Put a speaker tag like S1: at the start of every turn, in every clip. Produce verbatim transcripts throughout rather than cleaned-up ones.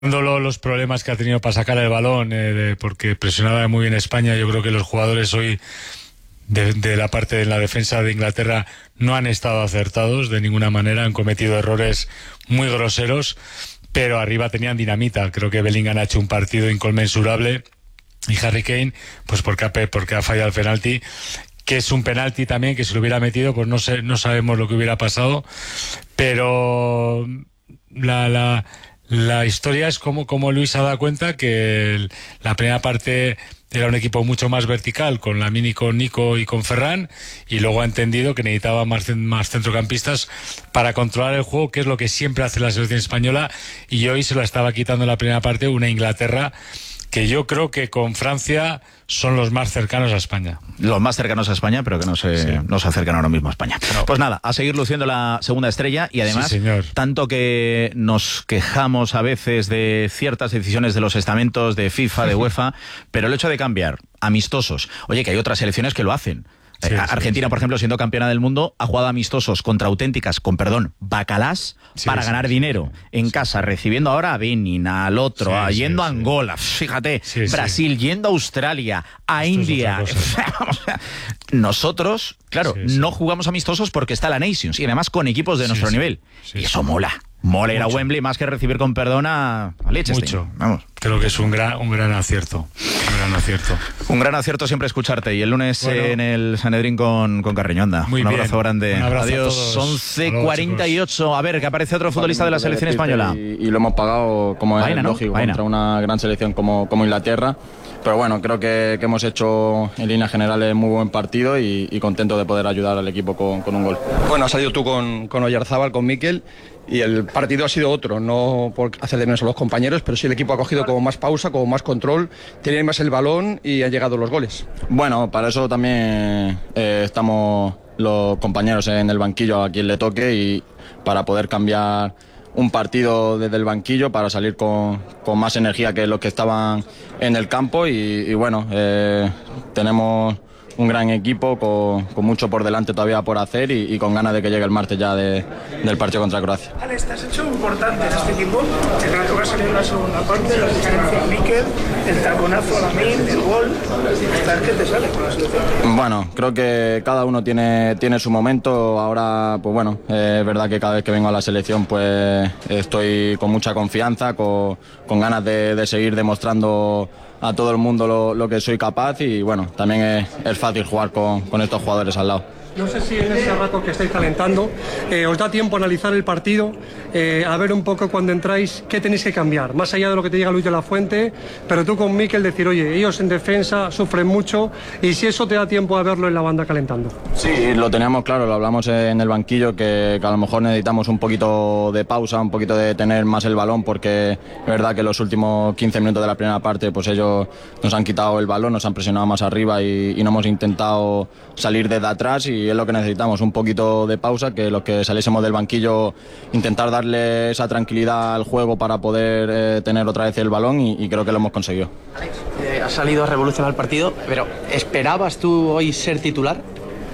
S1: Los problemas que ha tenido para sacar el balón, eh, de, porque presionaba muy bien España. Yo creo que los jugadores hoy de, de la parte de la defensa de Inglaterra no han estado acertados de ninguna manera, han cometido errores muy groseros, pero arriba tenían dinamita. Creo que Bellingham ha hecho un partido inconmensurable y Harry Kane, pues porque ha, porque ha fallado el penalti, que es un penalti también, que si lo hubiera metido, pues no sé, no sabemos lo que hubiera pasado, pero la la La historia es como, como Luis ha dado cuenta que el, la primera parte era un equipo mucho más vertical, con Lamine, con Nico y con Ferran, y luego ha entendido que necesitaba más, más centrocampistas para controlar el juego, que es lo que siempre hace la selección española, y hoy se lo estaba quitando en la primera parte una Inglaterra que yo creo que con Francia son los más cercanos a España.
S2: Los más cercanos a España, pero que no se, sí. no se acercan ahora mismo a España. No. Pues nada, a seguir luciendo la segunda estrella y además,
S1: sí, señor.
S2: Tanto que nos quejamos a veces de ciertas decisiones de los estamentos de FIFA, de UEFA, pero el hecho de cambiar amistosos, oye, que hay otras selecciones que lo hacen. Sí, Argentina, sí, sí. por ejemplo, siendo campeona del mundo, ha jugado amistosos contra auténticas, con perdón, bacalás, sí, para sí, ganar sí, dinero sí. en casa, recibiendo ahora a Benin, al otro, sí, a, yendo sí, a Angola, sí. fíjate, sí, Brasil, sí. yendo a Australia, a Esto India. Nosotros, claro, sí, sí. no jugamos amistosos porque está la Nations y además con equipos de nuestro sí, nivel. Sí, y eso sí. mola. Mola ir a Wembley más que recibir con perdón a, a Liechtenstein.
S1: Mucho. Vamos. Creo que es un gran, un gran acierto. Un gran acierto.
S2: Un gran acierto siempre escucharte. Y el lunes bueno, en el Sanedrín con, con Carreño. Anda.
S1: Muy
S2: un
S1: bien.
S2: abrazo grande.
S1: Un abrazo
S2: Adiós. once cuarenta y ocho. A ver, que aparece otro futbolista de la selección española.
S3: Y, y lo hemos pagado como es
S2: Vaina,
S3: lógico,
S2: ¿no? Vaina.
S3: Contra una gran selección como, como Inglaterra. Pero bueno, creo que, que hemos hecho en líneas generales muy buen partido y, y contento de poder ayudar al equipo con, con un gol.
S4: Bueno, has salido tú con, con Oyarzábal, con Mikel, y el partido ha sido otro, no por hacer de menos a los compañeros, pero sí el equipo ha cogido como más pausa, como más control, tiene más el balón y han llegado los goles.
S3: Bueno, para eso también eh, estamos los compañeros en el banquillo a quien le toque y para poder cambiar un partido desde el banquillo para salir con, con más energía que los que estaban en el campo y, y bueno, eh, tenemos un gran equipo con, con mucho por delante todavía por hacer y, y con ganas de que llegue el martes ya de, del partido contra Croacia.
S5: Alex, te has hecho importante en este equipo, el rato que ha salido en la segunda parte, la asistencia de Mikel, el taconazo a Lamine, el gol, hasta el que te sale con la selección.
S3: Bueno, creo que cada uno tiene, tiene su momento, ahora pues bueno, eh, es verdad que cada vez que vengo a la selección pues estoy con mucha confianza, con, con ganas de, de seguir demostrando a todo el mundo lo, lo que soy capaz y bueno, también es, es fácil jugar con, con estos jugadores al lado.
S6: No sé si en ese rato que estáis calentando eh, os da tiempo a analizar el partido, eh, a ver un poco cuando entráis qué tenéis que cambiar, más allá de lo que te diga Luis de la Fuente, pero tú con Mikel decir, oye, ellos en defensa sufren mucho y si eso te da tiempo a verlo en la banda calentando.
S3: Sí, lo teníamos claro, lo hablamos en el banquillo, que, que a lo mejor necesitamos un poquito de pausa, un poquito de tener más el balón, porque es verdad que los últimos quince minutos de la primera parte pues ellos nos han quitado el balón, nos han presionado más arriba y, y no hemos intentado salir desde atrás y es lo que necesitamos, un poquito de pausa, que los que saliésemos del banquillo intentar darle esa tranquilidad al juego para poder eh, tener otra vez el balón y, y creo que lo hemos conseguido.
S7: Alex, eh, has salido a revolucionar el partido, pero ¿esperabas tú hoy ser titular?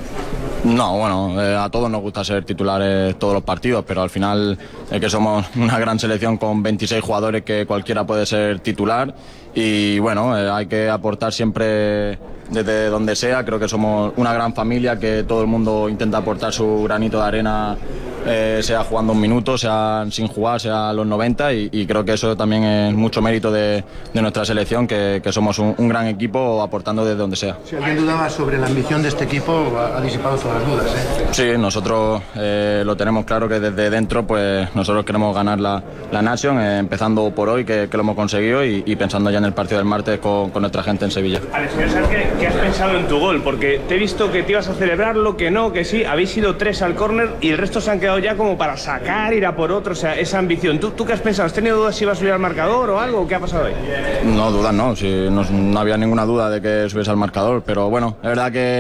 S3: No, bueno, eh, a todos nos gusta ser titulares todos los partidos, pero al final es que somos una gran selección con veintiséis jugadores que cualquiera puede ser titular y bueno, eh, hay que aportar siempre desde donde sea, creo que somos una gran familia, que todo el mundo intenta aportar su granito de arena, eh, sea jugando un minuto, sea sin jugar, sea a los noventa y, y creo que eso también es mucho mérito de, de nuestra selección, que, que somos un, un gran equipo aportando desde donde sea.
S8: Si alguien dudaba sobre la ambición de este equipo, ha disipado todas las dudas, ¿eh?
S3: Sí, nosotros eh, lo tenemos claro que desde dentro pues nosotros queremos ganar la, la Nation, eh, empezando por hoy que, que lo hemos conseguido y, y pensando ya en el partido del martes con, con nuestra gente en Sevilla.
S9: Alex, ¿qué, ¿qué has pensado en tu gol? Porque te he visto que te ibas a celebrarlo, que no, que sí, habéis ido tres al córner y el resto se han quedado ya como para sacar, ir a por otro, o sea, esa ambición. ¿Tú, tú qué has pensado? ¿Has tenido dudas si ibas a subir al marcador o algo? ¿Qué ha pasado ahí?
S3: No, dudas no, si no, no había ninguna duda de que subiese al marcador, pero bueno, es verdad que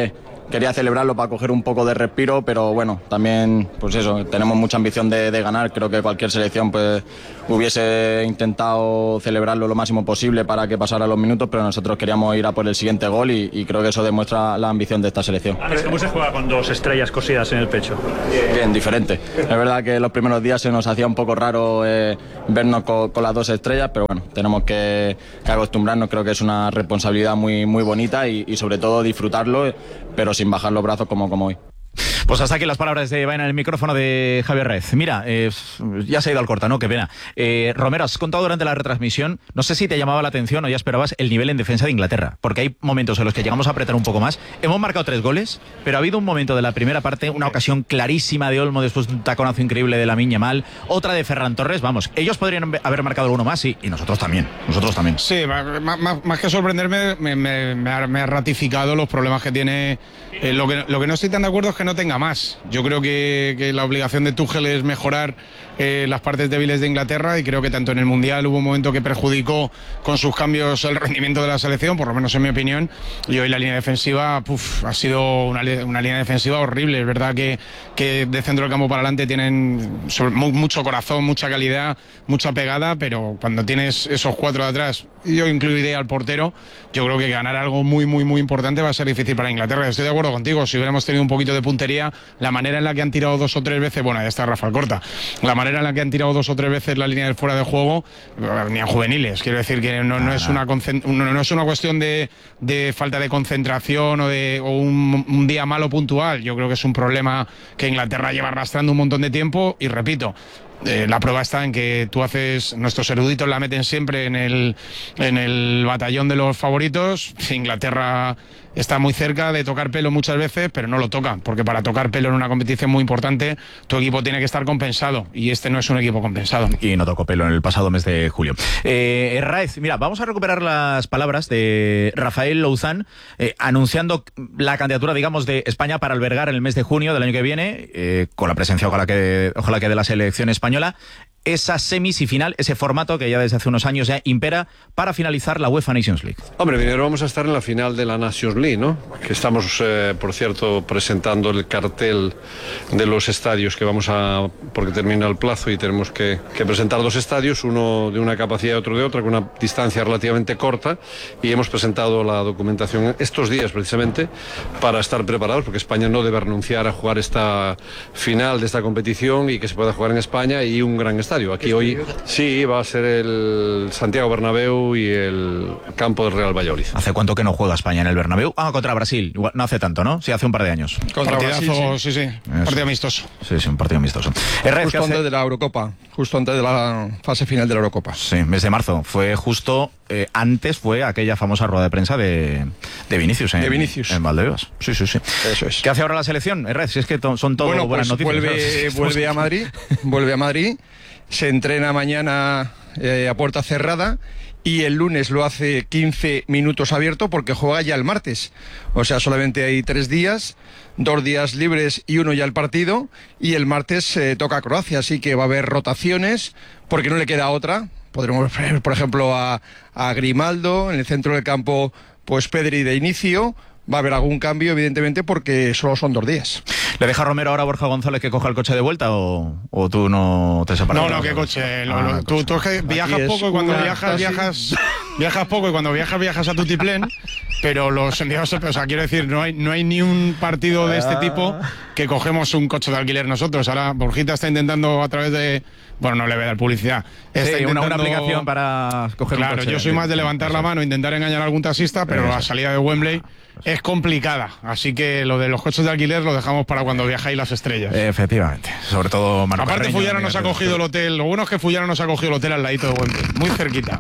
S3: quería celebrarlo para coger un poco de respiro, pero bueno, también, pues eso, tenemos mucha ambición de, de ganar. Creo que cualquier selección pues hubiese intentado celebrarlo lo máximo posible para que pasara los minutos, pero nosotros queríamos ir a por el siguiente gol y, y creo que eso demuestra la ambición de esta selección.
S10: Alex, ¿cómo se juega con dos estrellas cosidas en el pecho?
S3: Bien, diferente. Es verdad que los primeros días se nos hacía un poco raro eh, vernos con, con las dos estrellas, pero bueno, tenemos que, que acostumbrarnos. Creo que es una responsabilidad muy, muy bonita y, y sobre todo disfrutarlo, pero sin bajar los brazos como, como hoy.
S2: Pues hasta aquí las palabras de vaina en el micrófono de Javier Raez. Mira, eh, ya se ha ido al corta, ¿no? Qué pena. Eh, Romero, has contado durante la retransmisión, no sé si te llamaba la atención o ya esperabas el nivel en defensa de Inglaterra, porque hay momentos en los que llegamos a apretar un poco más. Hemos marcado tres goles, pero ha habido un momento de la primera parte, una ocasión clarísima de Olmo después de un taconazo increíble de Lamine Yamal, otra de Ferran Torres. Vamos, ellos podrían haber marcado alguno más, sí, y nosotros también. Nosotros también.
S11: Sí, más, más, más que sorprenderme, me, me, me, ha, me ha ratificado los problemas que tiene. Eh, lo, que, lo que no estoy tan de acuerdo es que no tenga más. Yo creo que, que la obligación de Tuchel es mejorar eh, las partes débiles de Inglaterra, y creo que tanto en el Mundial hubo un momento que perjudicó con sus cambios el rendimiento de la selección, por lo menos en mi opinión, y hoy la línea defensiva puf, ha sido una, una línea defensiva horrible. Es verdad que, que de centro del campo para adelante tienen sobre, mucho corazón, mucha calidad, mucha pegada, pero cuando tienes esos cuatro de atrás, y yo incluiría al portero, yo creo que ganar algo muy, muy, muy importante va a ser difícil para Inglaterra. Estoy de acuerdo contigo, si hubiéramos tenido un poquito de puntería, la manera en la que han tirado dos o tres veces, bueno, ya está Rafa Alcorta, la manera en la que han tirado dos o tres veces la línea del fuera de juego, ni a juveniles, quiero decir que no, no, es, una, no, no es una cuestión de, de falta de concentración o de o un, un día malo puntual. Yo creo que es un problema que Inglaterra lleva arrastrando un montón de tiempo, y repito, Eh, la prueba está en que tú haces, nuestros eruditos la meten siempre en el, en el batallón de los favoritos. Inglaterra está muy cerca de tocar pelo muchas veces, pero no lo toca, porque para tocar pelo en una competición muy importante tu equipo tiene que estar compensado, y este no es un equipo compensado.
S2: Y no tocó pelo en el pasado mes de julio. Eh, Raez, mira, vamos a recuperar las palabras de Rafael Louzán eh, anunciando la candidatura, digamos, de España para albergar en el mes de junio del año que viene, eh, con la presencia, ojalá que, ojalá que de la selección española, esa semis y final, ese formato que ya desde hace unos años ya impera para finalizar la UEFA Nations League.
S12: Hombre, primero vamos a estar en la final de la Nations League, ¿no? Que estamos, eh, por cierto, presentando el cartel de los estadios que vamos a... porque termina el plazo y tenemos que, que presentar dos estadios, uno de una capacidad y otro de otra, con una distancia relativamente corta, y hemos presentado la documentación estos días precisamente para estar preparados, porque España no debe renunciar a jugar esta final de esta competición y que se pueda jugar en España, y un gran estadio. Aquí hoy sí va a ser el Santiago Bernabéu y el campo del Real Valladolid.
S2: ¿Hace cuánto que no juega España en el Bernabéu? Ah, contra Brasil. Igual, no hace tanto, ¿no? Sí, hace un par de años.
S11: Contra Brasil, sí, sí. sí. Un partido amistoso.
S2: Sí, sí, un partido amistoso.
S4: Justo antes de la Eurocopa. Justo antes de la fase final de la Eurocopa.
S2: Sí, mes de marzo. Fue justo eh, antes, fue aquella famosa rueda de prensa de, de Vinicius. En,
S4: de Vinicius.
S2: En Valdebebas. Sí, sí, sí.
S4: Eso es.
S2: ¿Qué hace ahora la selección? Red, si es que to, son todo
S4: bueno,
S2: buenas
S4: pues
S2: noticias.
S4: Vuelve, vuelve a Madrid. Vuelve a Madrid. Se entrena mañana eh, a puerta cerrada, y el lunes lo hace quince minutos abierto, porque juega ya el martes. O sea, solamente hay tres días, dos días libres y uno ya el partido, y el martes eh, toca Croacia, así que va a haber rotaciones, porque no le queda otra. Podremos ver, por ejemplo, a, a Grimaldo en el centro del campo, pues Pedri de inicio. Va a haber algún cambio, evidentemente, porque solo son dos días.
S2: ¿Le deja Romero ahora a Borja González que coja el coche de vuelta o, o tú no te separas?
S11: No, no, ¿qué coche? Lo, lo, ah, tú, tú es que viajas poco, y cuando viajas, viajas, viajas poco, y cuando viajas, viajas a tutiplén, pero los enviados, o sea, quiero decir, no hay, no hay ni un partido de este tipo que cogemos un coche de alquiler nosotros. Ahora Borjita está intentando a través de... Bueno, no le voy a dar publicidad.
S2: Está sí, intentando... una, una aplicación para coger
S11: claro, un coche. Claro, yo soy más de levantar la mano e intentar engañar a algún taxista, pero, pero la salida de Wembley es complicada. Así que lo de los coches de alquiler lo dejamos para cuando viajáis las estrellas.
S2: Efectivamente. Sobre todo Manu
S11: Aparte,
S2: Carreño,
S11: Fullana nos ha cogido el hotel. Lo bueno es que Fullana nos ha cogido el hotel al ladito de Wembley. Muy cerquita.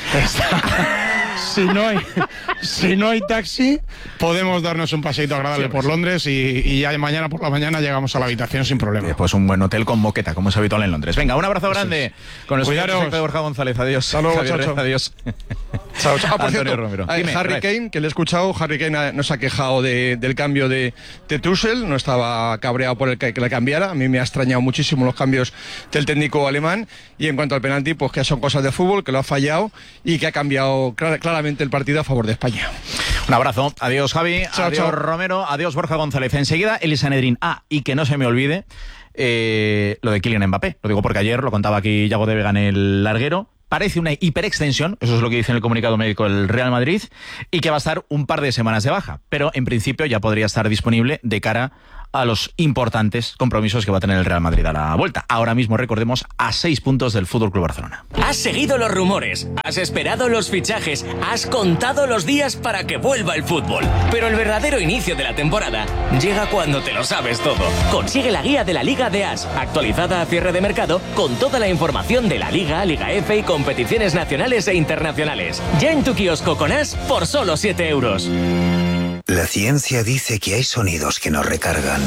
S11: si, no hay, si no hay taxi, podemos darnos un paseito agradable por Londres, y, y ya mañana por la mañana llegamos a la habitación sin problema.
S2: Después un buen hotel con moqueta, como es habitual en Londres. Venga, un abrazo grande
S11: es.
S2: con el señor de Borja González. Adiós.
S4: Hasta luego,
S2: Javier,
S4: chao, chao.
S2: Adiós.
S4: Chao, chao. Ah, por
S2: Antonio
S4: cierto,
S2: Romero.
S4: hay
S2: Dime,
S4: Harry Kane, que le he escuchado, Harry Kane nos ha quejado de, del cambio de, de Tuchel, no estaba cabreado por el que, que le cambiara. A mí me ha extrañado muchísimo los cambios del técnico alemán, y en cuanto al penalti, pues que son cosas de fútbol, que lo ha fallado y que ha cambiado clar, claramente el partido a favor de España.
S2: Un abrazo. Adiós, Javi.
S4: Chao,
S2: adiós,
S4: chao.
S2: Romero. Adiós, Borja González. Enseguida, el Sanedrín. Ah, y que no se me olvide eh, lo de Kylian Mbappé. Lo digo porque ayer lo contaba aquí Yago de Vega en El Larguero. Parece una hiperextensión, eso es lo que dice en el comunicado médico del Real Madrid, y que va a estar un par de semanas de baja. Pero en principio ya podría estar disponible de cara a los importantes compromisos que va a tener el Real Madrid a la vuelta. Ahora mismo, recordemos, a seis puntos del F C Barcelona.
S13: Has seguido los rumores, has esperado los fichajes, has contado los días para que vuelva el fútbol. Pero el verdadero inicio de la temporada llega cuando te lo sabes todo. Consigue la guía de la Liga de As, actualizada a cierre de mercado, con toda la información de la Liga, Liga F y competiciones nacionales e internacionales. Ya en tu kiosco con As por solo siete euros.
S14: La ciencia dice que hay sonidos que nos recargan.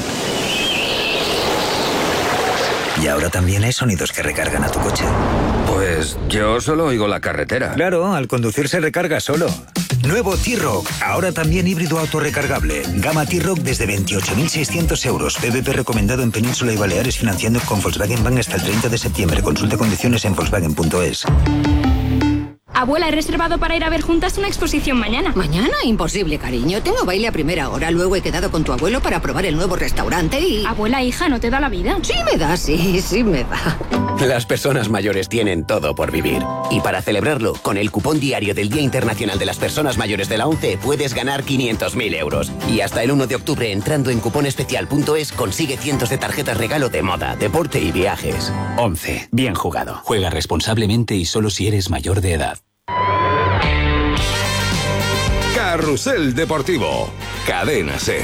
S14: Y ahora también hay sonidos que recargan a tu coche.
S15: Pues yo solo oigo la carretera.
S14: Claro, al conducir se recarga solo. Nuevo T-Roc, ahora también híbrido autorrecargable. Gama T-Roc desde veintiocho mil seiscientos euros. P V P recomendado en Península y Baleares, financiando con Volkswagen Bank hasta el treinta de septiembre. Consulta condiciones en volkswagen punto es.
S16: Abuela, he reservado para ir a ver juntas una exposición mañana.
S17: ¿Mañana? Imposible, cariño. Tengo baile a primera hora. Luego he quedado con tu abuelo para probar el nuevo restaurante y...
S16: Abuela, hija, ¿no te da la vida?
S17: Sí me da, sí, sí me da.
S18: Las personas mayores tienen todo por vivir. Y para celebrarlo, con el cupón diario del Día Internacional de las Personas Mayores de la ONCE puedes ganar quinientos mil euros. Y hasta el uno de octubre, entrando en cuponespecial punto es, consigue cientos de tarjetas regalo de moda, deporte y viajes. ONCE. Bien jugado.
S19: Juega responsablemente y solo si eres mayor de edad.
S20: Carrusel Deportivo. Cadena SER.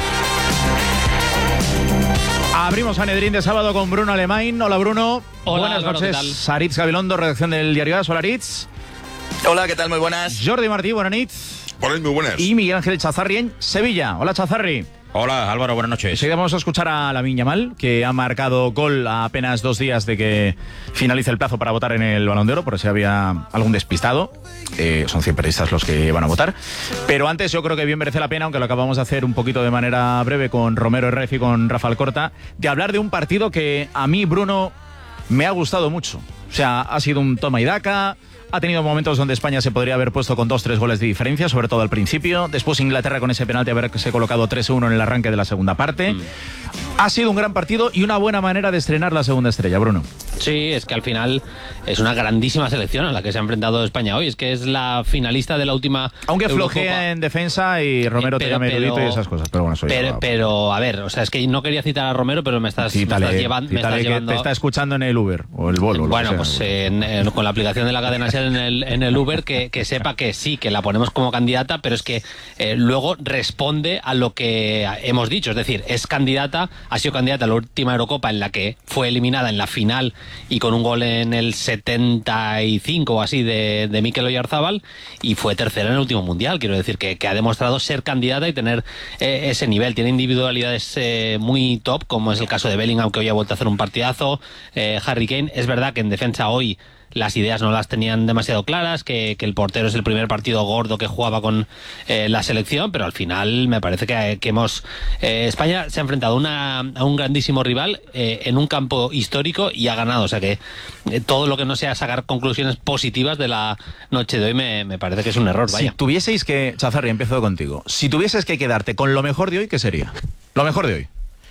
S2: Abrimos Sanedrín de sábado con Bruno Alemán. Hola, Bruno.
S21: Hola,
S2: buenas
S21: Álvaro,
S2: noches.
S21: ¿qué tal?
S2: Saritz Gabilondo, redacción del Diario As. Hola, Aritz.
S22: Hola, ¿qué tal? Muy buenas.
S2: Jordi Martí, buenas noches.
S23: Buenas, muy buenas.
S2: Y Miguel Ángel Chazarri en Sevilla. Hola, Chazarri.
S24: Hola, Álvaro, buenas noches.
S2: Enseguida vamos a escuchar a Lamine Yamal, que ha marcado gol a apenas dos días de que finalice el plazo para votar en el Balón de Oro, por si había algún despistado. Eh, son cien periodistas los que van a votar. Pero antes yo creo que bien merece la pena, aunque lo acabamos de hacer un poquito de manera breve con Romero Herref y con Rafa Alcorta, de hablar de un partido que a mí, Bruno, me ha gustado mucho. O sea, ha sido un toma y daca. Ha tenido momentos donde España se podría haber puesto con dos, tres goles de diferencia, sobre todo al principio. Después Inglaterra con ese penalti haberse colocado tres uno en el arranque de la segunda parte. Mm. Ha sido un gran partido y una buena manera de estrenar la segunda estrella, Bruno.
S21: Sí, es que al final es una grandísima selección a la que se ha enfrentado España hoy. Es que es la finalista de la última
S2: Aunque
S21: Eurocopa.
S2: flojea en defensa y Romero te llama erudito y esas cosas. Pero bueno, soy
S21: pero,
S2: yo,
S21: pero, a ver, o sea, es que no quería citar a Romero, pero me estás,
S2: cítale,
S21: me estás, llevan, me estás
S2: que
S21: llevando...
S2: te está escuchando en el Uber o el Volvo.
S21: Bueno,
S2: lo que
S21: pues
S2: sea.
S21: en, en, con la aplicación de la cadena SER en el, en el Uber, que, que sepa que sí, que la ponemos como candidata, pero es que eh, luego responde a lo que hemos dicho. Es decir, es candidata, ha sido candidata a la última Eurocopa en la que fue eliminada en la final y con un gol en el setenta y cinco o así de, de Mikel Oyarzabal, y fue tercera en el último Mundial. Quiero decir que, que ha demostrado ser candidata y tener eh, ese nivel. Tiene individualidades eh, muy top, como es el caso de Bellingham, que hoy ha vuelto a hacer un partidazo. eh, Harry Kane, es verdad que en defensa hoy las ideas no las tenían demasiado claras, que, que el portero es el primer partido gordo que jugaba con eh, la selección, pero al final me parece que, que hemos eh, España se ha enfrentado una, a un grandísimo rival eh, en un campo histórico y ha ganado. O sea que eh, todo lo que no sea sacar conclusiones positivas de la noche de hoy me, me parece que es un error. Vaya.
S2: Si tuvieseis que, Chazarri, empiezo contigo, si tuvieses que quedarte con lo mejor de hoy, ¿qué sería? Lo mejor de hoy.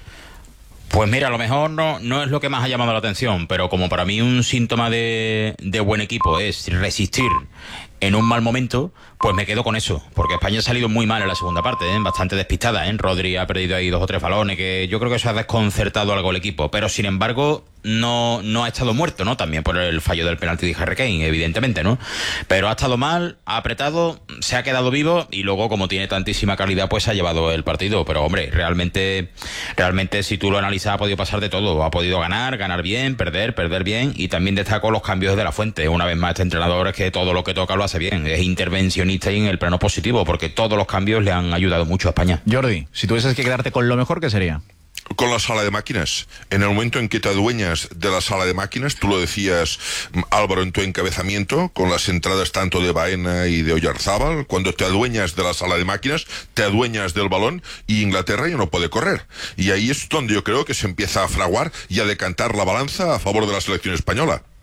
S24: Pues mira, a lo mejor no, no es lo que más ha llamado la atención, pero como para mí un síntoma de, de buen equipo es resistir en un mal momento, pues me quedo con eso, porque España ha salido muy mal en la segunda parte, ¿eh? Bastante despistada, ¿eh? Rodri ha perdido ahí dos o tres balones, que yo creo que eso ha desconcertado algo al equipo, pero sin embargo no, no ha estado muerto, ¿no? También por el fallo del penalti de Harry Kane, evidentemente, ¿no? Pero ha estado mal, ha apretado, se ha quedado vivo y luego, como tiene tantísima calidad, pues ha llevado el partido. Pero hombre, realmente, realmente si tú lo analizas, ha podido pasar de todo. Ha podido ganar, ganar bien, perder, perder bien, y también destaco los cambios de la Fuente. Una vez más, este entrenador es que todo lo que toca lo hace bien, es intervencionista y en el plano positivo, porque todos los cambios le han ayudado mucho a España.
S2: Jordi, si tuvieses que quedarte con lo mejor, ¿qué sería?
S23: Con la sala de máquinas. En el momento en que te adueñas de la sala de máquinas, tú lo decías, Álvaro, en tu encabezamiento, con las entradas tanto de Baena y de Oyarzábal, cuando te adueñas de la sala de máquinas, te adueñas del balón y Inglaterra ya no puede correr. Y ahí es donde yo creo que se empieza a fraguar y a decantar la balanza a favor de la selección española.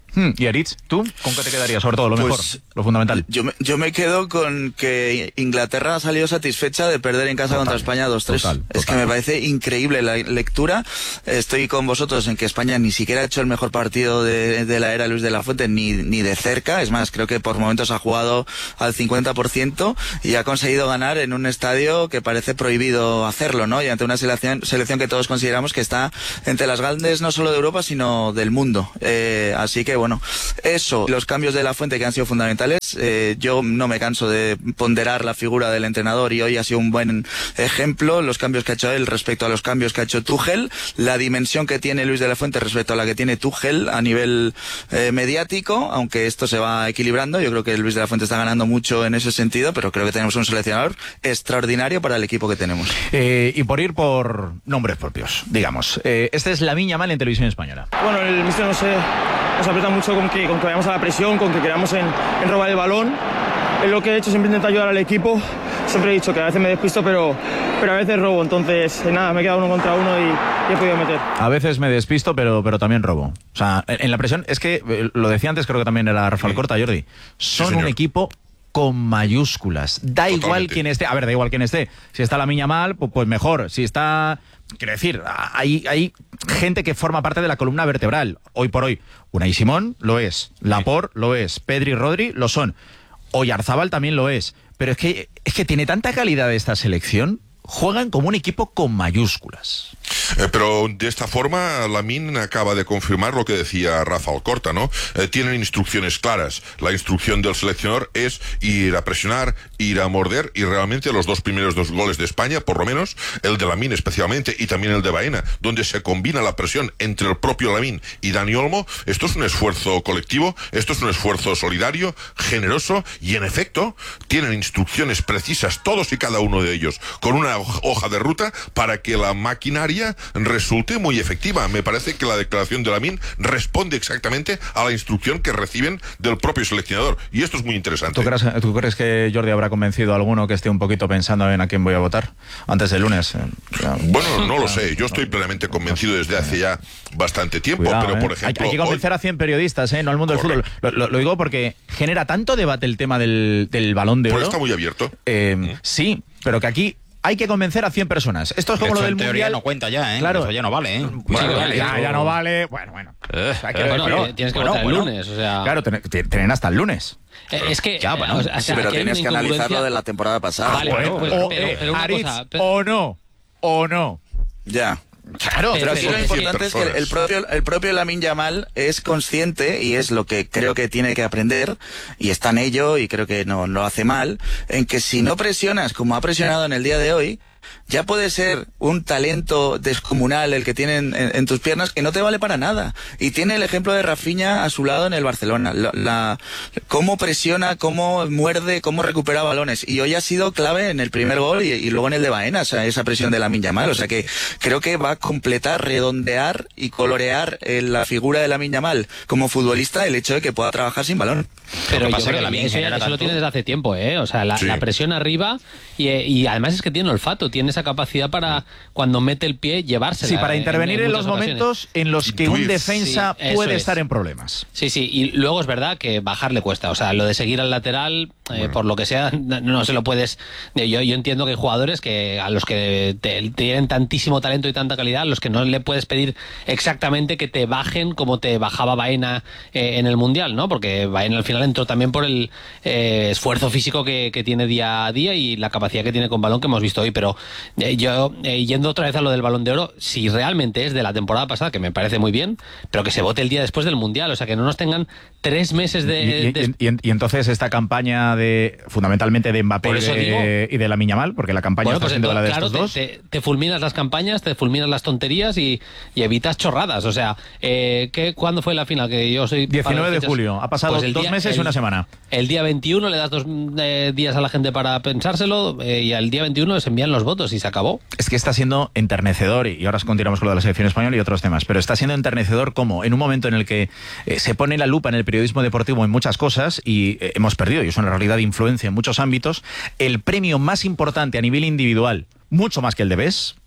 S2: Hmm, y Aritz, ¿tú con qué te quedarías? Sobre todo, lo mejor,
S1: pues,
S2: lo fundamental.
S1: Yo me, yo me quedo con que Inglaterra ha salido satisfecha de perder en casa total, contra España dos tres. Total, total. Es que me parece increíble la lectura. Estoy con vosotros en que España ni siquiera ha hecho el mejor partido de, de la era Luis de la Fuente, ni, ni de cerca. Es más, creo que por momentos ha jugado al cincuenta por ciento y ha conseguido ganar en un estadio que parece prohibido hacerlo, ¿no? Y ante una selección, selección que todos consideramos que está entre las grandes no solo de Europa, sino del mundo. Eh, así que bueno, eso, los cambios de la Fuente que han sido fundamentales, eh, yo no me canso de ponderar la figura del entrenador y hoy ha sido un buen ejemplo, los cambios que ha hecho él respecto a los cambios que ha hecho Tuchel, la dimensión que tiene Luis de la Fuente respecto a la que tiene Tuchel a nivel eh, mediático, aunque esto se va equilibrando, yo creo que Luis de la Fuente está ganando mucho en ese sentido, pero creo que tenemos un seleccionador extraordinario para el equipo que tenemos.
S2: Eh, y por ir por nombres propios, digamos, eh, este es Lamine Yamal en Televisión Española.
S5: Bueno, el míster no sé, nos aprieta mucho con que, con que vayamos a la presión, con que queramos en, en robar el balón. Es lo que he hecho, siempre intento ayudar al equipo. Siempre he dicho que a veces me despisto, pero, pero a veces robo. Entonces, nada, me he quedado uno contra uno y, y he podido meter.
S2: A veces me despisto, pero, pero también robo. O sea, en la presión, es que, lo decía antes, creo que también era Rafael Corta, Jordi, son sí, un equipo con mayúsculas. Da Totalmente. igual quién esté. A ver, da igual quién esté. Si está Lamine Yamal, pues, pues mejor. Si está... Quiero decir, hay, hay gente que forma parte de la columna vertebral. Hoy por hoy, Unai Simón lo es, Laporte lo es, Pedri y Rodri lo son, Oyarzábal también lo es. Pero es que, es que tiene tanta calidad esta selección, juegan como un equipo con mayúsculas.
S23: Eh, pero de esta forma Lamine acaba de confirmar lo que decía Rafa Alcorta, ¿no? Eh, tienen instrucciones claras. La instrucción del seleccionador es ir a presionar, ir a morder, y realmente los dos primeros dos goles de España, por lo menos, el de Lamine especialmente y también el de Baena, donde se combina la presión entre el propio Lamine y Dani Olmo, esto es un esfuerzo colectivo, esto es un esfuerzo solidario, generoso, y en efecto tienen instrucciones precisas todos y cada uno de ellos, con una hoja de ruta para que la maquinaria resulte muy efectiva. Me parece que la declaración de Lamine responde exactamente a la instrucción que reciben del propio seleccionador, y esto es muy interesante.
S2: ¿Tú crees, ¿tú crees que Jordi habrá convencido a alguno que esté un poquito pensando en a quién voy a votar antes del lunes?
S23: Bueno, no lo sé, yo estoy plenamente convencido desde hace ya bastante tiempo. Cuidado, pero por ejemplo...
S2: Hay, hay que convencer hoy... a cien periodistas, ¿eh? No al mundo del fútbol. Lo, lo, lo digo porque genera tanto debate el tema del, del Balón de Oro.
S23: Pues está muy abierto.
S2: Eh, mm. Sí, pero que aquí hay que convencer a cien personas. Esto es como
S24: Esto
S2: lo del
S24: en teoría
S2: mundial.
S24: No cuenta ya, ¿eh?
S2: Claro.
S24: Eso ya no vale, ¿eh?
S2: Bueno, vale, ya, ya no vale. Bueno, bueno.
S24: Eh,
S2: o sea, que,
S24: eh,
S2: bueno,
S24: bueno,
S21: tienes que
S2: bueno,
S21: votar
S2: bueno.
S21: el lunes, o sea...
S2: Claro, ten, tienen hasta el lunes.
S21: Eh, es que...
S2: Ya, bueno.
S21: o sea,
S1: sí, pero tienes que analizar lo de la temporada pasada.
S21: Vale,
S2: bueno,
S21: pues,
S2: o,
S21: pero,
S2: eh,
S21: pero una
S2: Aritz,
S21: cosa... Pero...
S2: o no, o no.
S1: Ya.
S2: Claro,
S1: pero aquí
S21: pero,
S1: lo importante es que el propio, el propio Lamine Yamal es consciente, y es lo que creo que tiene que aprender, y está en ello, y creo que no lo hace mal, en que si no presionas como ha presionado en el día de hoy, ya puede ser un talento descomunal el que tienen en, en tus piernas que no te vale para nada. Y tiene el ejemplo de Rafinha a su lado en el Barcelona. La, la, cómo presiona, cómo muerde, cómo recupera balones. Y hoy ha sido clave en el primer gol y, y luego en el de Baena, o sea, esa presión de Lamine Yamal. O sea que creo que va a completar, redondear y colorear eh, la figura de Lamine Yamal como futbolista el hecho de que pueda trabajar sin balón.
S21: Pero yo
S24: pasa
S21: creo
S24: que la
S21: que eso,
S24: genera
S21: eso
S24: tanto.
S21: lo tienes desde hace tiempo, ¿eh? O sea, la,
S23: Sí.
S21: la presión arriba y, y además es que tiene olfato, tiene esa capacidad para cuando mete el pie llevársela.
S2: Sí, para intervenir en,
S21: en, en
S2: los
S21: ocasiones.
S2: momentos en los que un defensa
S21: Sí,
S2: puede
S21: es.
S2: estar en problemas.
S21: Sí, sí, y luego es verdad que bajar le cuesta. O sea, lo de seguir al lateral, eh, bueno. por lo que sea, no, no se lo puedes... Yo, yo entiendo que hay jugadores que a los que te, tienen tantísimo talento y tanta calidad, a los que no le puedes pedir exactamente que te bajen como te bajaba Baena eh, en el Mundial, ¿no? Porque Baena al final entró también por el eh, esfuerzo físico que, que tiene día a día y la capacidad que tiene con balón que hemos visto hoy. Pero eh, yo, eh, yendo otra vez a lo del Balón de Oro, si realmente es de la temporada pasada, que me parece muy bien, pero que se vote el día después del Mundial, o sea, que no nos tengan tres meses de...
S2: Y, y,
S21: de...
S2: y, y, y entonces esta campaña de fundamentalmente de Mbappé y de,
S21: digo,
S2: y de Lamine Yamal, porque la campaña
S21: bueno,
S2: está
S21: pues
S2: siendo
S21: entonces,
S2: la de
S21: claro,
S2: estos
S21: te,
S2: dos.
S21: te, te fulminas las campañas, te fulminas las tonterías y, y evitas chorradas. O sea, eh, ¿qué, ¿cuándo fue la final? Que yo soy
S2: diecinueve de julio. Ha pasado
S21: pues
S2: dos
S21: día,
S2: meses
S21: el,
S2: y una semana.
S21: El día veintiuno le das dos eh, días a la gente para pensárselo eh, y al día veintiuno les envían los votos y se acabó.
S2: Es que está siendo enternecedor, y ahora continuamos con lo de la selección española y otros temas, pero está siendo enternecedor como en un momento en el que eh, se pone la lupa en el periodismo deportivo en muchas cosas y eh, hemos perdido, y es una realidad de influencia en muchos ámbitos, el premio más importante a nivel individual, mucho más que el de B E S,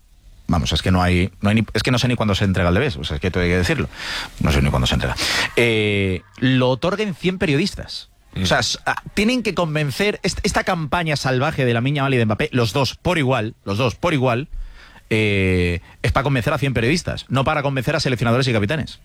S2: Vamos, es que no hay, no hay ni, es que no sé ni cuándo se entrega el Debes, o sea, es que tengo que decirlo. No sé ni cuándo se entrega. Eh, lo otorguen cien periodistas. Mm. O sea, tienen que convencer esta, esta campaña salvaje de Lamine Yamal y de Mbappé, los dos por igual, los dos por igual, eh, es para convencer a cien periodistas, no para convencer a seleccionadores y capitanes.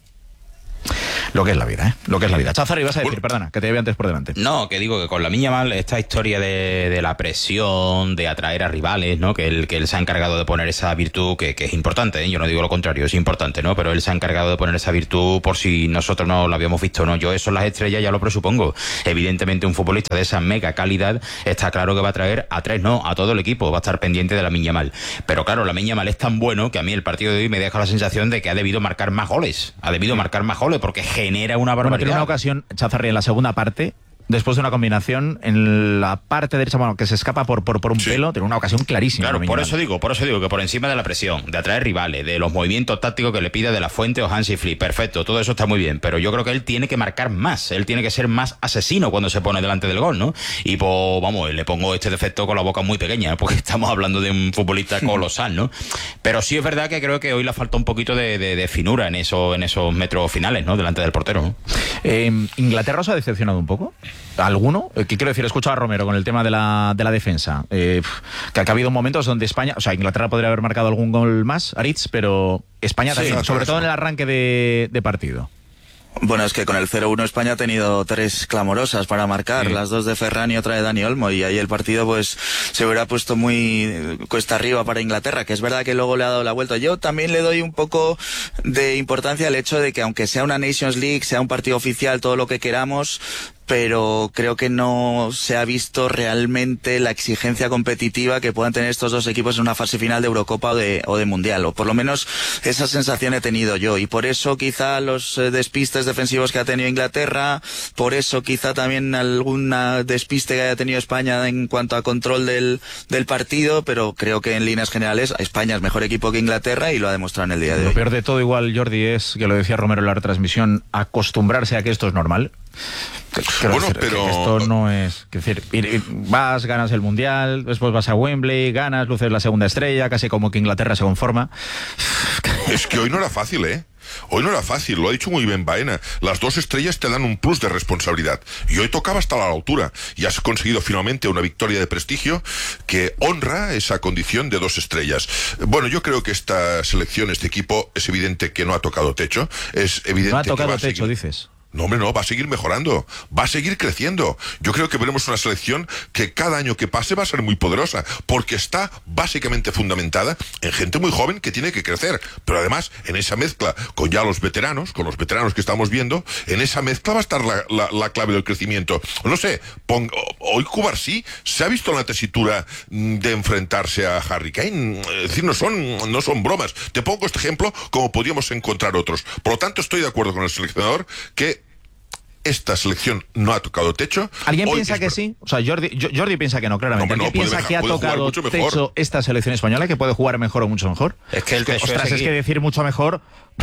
S2: Lo que es la vida, ¿eh? Lo que es la vida. Chazarri, ibas a decir, perdona, que te lleve antes por delante.
S24: No, que digo que con Lamine Yamal, esta historia de, de la presión, de atraer a rivales, ¿no? Que él, que él se ha encargado de poner esa virtud, que, que es importante, ¿eh? Yo no digo lo contrario, es importante, ¿no? Pero él se ha encargado de poner esa virtud por si nosotros no lo habíamos visto, ¿no? Yo eso en las estrellas ya lo presupongo. Evidentemente un futbolista de esa mega calidad está claro que va a traer a tres, no, a todo el equipo, va a estar pendiente de Lamine Yamal. Pero claro, Lamine Yamal es tan bueno que a mí el partido de hoy me deja la sensación de que ha debido marcar más goles, ha debido marcar más goles porque genera una barbaridad.
S2: Bueno, tiene una ocasión, Chazarri, en la segunda parte, después de una combinación en la parte derecha, bueno, que se escapa por, por, por un sí. pelo, tiene una ocasión clarísima.
S24: Claro, por eso digo, por eso digo que por encima de la presión, de atraer rivales, de los movimientos tácticos que le pide De La Fuente o Hansi Flick, perfecto, todo eso está muy bien, pero yo creo que él tiene que marcar más, él tiene que ser más asesino cuando se pone delante del gol, ¿no? Y pues, vamos, le pongo este defecto con la boca muy pequeña, porque estamos hablando de un futbolista colosal, ¿no? Pero sí es verdad que creo que hoy le falta un poquito de, de, de finura en, eso, en esos metros finales, ¿no? Delante del portero, ¿no?
S2: Eh, ¿Inglaterra os ha decepcionado un poco? ¿Alguno? ¿Qué quiero decir? He escuchado a Romero con el tema de la, de la defensa. Eh, que, que ha habido momentos donde España... O sea, Inglaterra podría haber marcado algún gol más, Aritz, pero España sí, también, sobre todo en el arranque de, de partido.
S1: Bueno, es que con el cero uno España ha tenido tres clamorosas para marcar, sí. Las dos de Ferran y otra de Dani Olmo, y ahí el partido pues se hubiera puesto muy cuesta arriba para Inglaterra, que es verdad que luego le ha dado la vuelta. Yo también le doy un poco de importancia al hecho de que aunque sea una Nations League, sea un partido oficial, todo lo que queramos, pero creo que no se ha visto realmente la exigencia competitiva que puedan tener estos dos equipos en una fase final de Eurocopa o de, o de Mundial, o por lo menos esa sensación he tenido yo, y por eso quizá los eh, despistes defensivos que ha tenido Inglaterra, por eso quizá también alguna despiste que haya tenido España en cuanto a control del, del partido, pero creo que en líneas generales España es mejor equipo que Inglaterra y lo ha demostrado en el día de hoy.
S2: Lo peor de todo igual, Jordi, es, que lo decía Romero en la retransmisión, acostumbrarse a que esto es normal. Quiero
S23: bueno,
S2: decir,
S23: pero...
S2: que esto no es... Quiero decir, ir, ir, vas, ganas el Mundial, después vas a Wembley, ganas, luces la segunda estrella, casi como que Inglaterra se conforma.
S23: Es que hoy no era fácil, ¿eh? Hoy no era fácil, lo ha dicho muy bien Baena. Las dos estrellas te dan un plus de responsabilidad. Y hoy tocaba estar a la altura. Y has conseguido finalmente una victoria de prestigio que honra esa condición de dos estrellas. Bueno, yo creo que esta selección, este equipo, es evidente que no ha tocado techo. Es evidente
S2: no ha tocado
S23: que va a
S2: techo,
S23: seguir...
S2: dices.
S23: No, hombre, no, va a seguir mejorando, va a seguir creciendo. Yo creo que veremos una selección que cada año que pase va a ser muy poderosa, porque está básicamente fundamentada en gente muy joven que tiene que crecer. Pero además, en esa mezcla con ya los veteranos, con los veteranos que estamos viendo, en esa mezcla va a estar la, la, la clave del crecimiento. No sé, pon, hoy Cubarsí se ha visto en la tesitura de enfrentarse a Harry Kane. Es decir, no son, no son bromas. Te pongo este ejemplo como podríamos encontrar otros. Por lo tanto, estoy de acuerdo con el seleccionador que esta selección no ha tocado techo.
S2: ¿Alguien
S23: Hoy
S2: piensa
S23: es...
S2: que sí? O sea, Jordi, Jordi piensa que no, claramente.
S23: No,
S2: ¿Alguien
S23: no,
S2: piensa
S23: dejar,
S2: que ha tocado techo esta selección española, que puede jugar mejor o mucho mejor?
S24: Es que el techo
S2: Ostras,
S24: es,
S2: es que decir mucho mejor...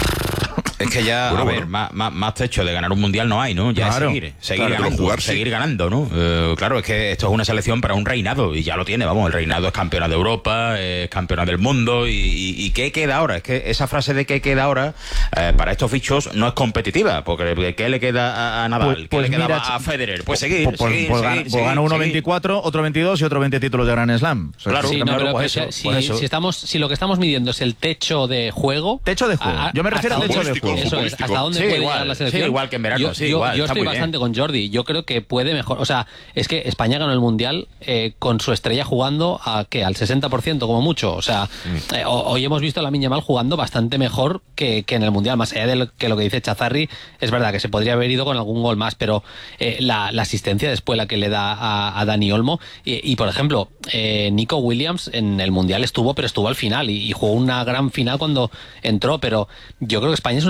S24: Es que ya, bueno, a ver, bueno. más, más, más techo de ganar un mundial no hay, ¿no? Ya
S2: claro,
S24: es seguir, seguir
S23: claro,
S24: ganando,
S23: jugar,
S24: seguir
S23: sí.
S24: ganando, ¿no? Eh, claro, es que esto es una selección para un reinado y ya lo tiene, vamos, el reinado es campeona de Europa, es campeona del mundo y, y, y ¿qué queda ahora? Es que esa frase de ¿qué queda ahora? Eh, para estos fichos no es competitiva, porque ¿qué le queda a, a Nadal? Pues, ¿Qué
S2: pues
S24: le queda
S2: mira,
S24: a Federer? Pues seguir,
S2: pues,
S24: seguir,
S2: pues,
S24: seguir,
S2: pues
S24: seguir,
S2: gana uno
S24: seguir.
S2: veinticuatro, otro veintidós y otro veinte títulos de Grand Slam. O sea,
S24: claro,
S21: sí,
S24: no,
S21: pero, pero
S2: eso,
S21: si, si, estamos, si lo que estamos midiendo es el techo de juego...
S2: Techo de juego.
S21: A,
S2: yo me refiero al techo de juego.
S21: Eso es, ¿hasta dónde
S24: sí,
S21: puede
S24: igual,
S21: llegar la selección?
S24: Sí, igual que en verano,
S21: yo,
S24: sí,
S21: yo,
S24: igual,
S21: yo
S24: está
S21: estoy
S24: muy
S21: bastante
S24: bien.
S21: con Jordi. Yo creo que puede mejor. O sea, es que España ganó el Mundial eh, con su estrella jugando a ¿qué? Al sesenta por ciento como mucho. O sea, mm. eh, hoy hemos visto a Lamine Yamal jugando bastante mejor que, que en el Mundial. Más allá de lo que, lo que dice Chazarri, es verdad que se podría haber ido con algún gol más, pero eh, la, la asistencia después la que le da a, a Dani Olmo. Y, y por ejemplo, eh, Nico Williams en el Mundial estuvo, pero estuvo al final y, y jugó una gran final cuando entró. Pero yo creo que España es una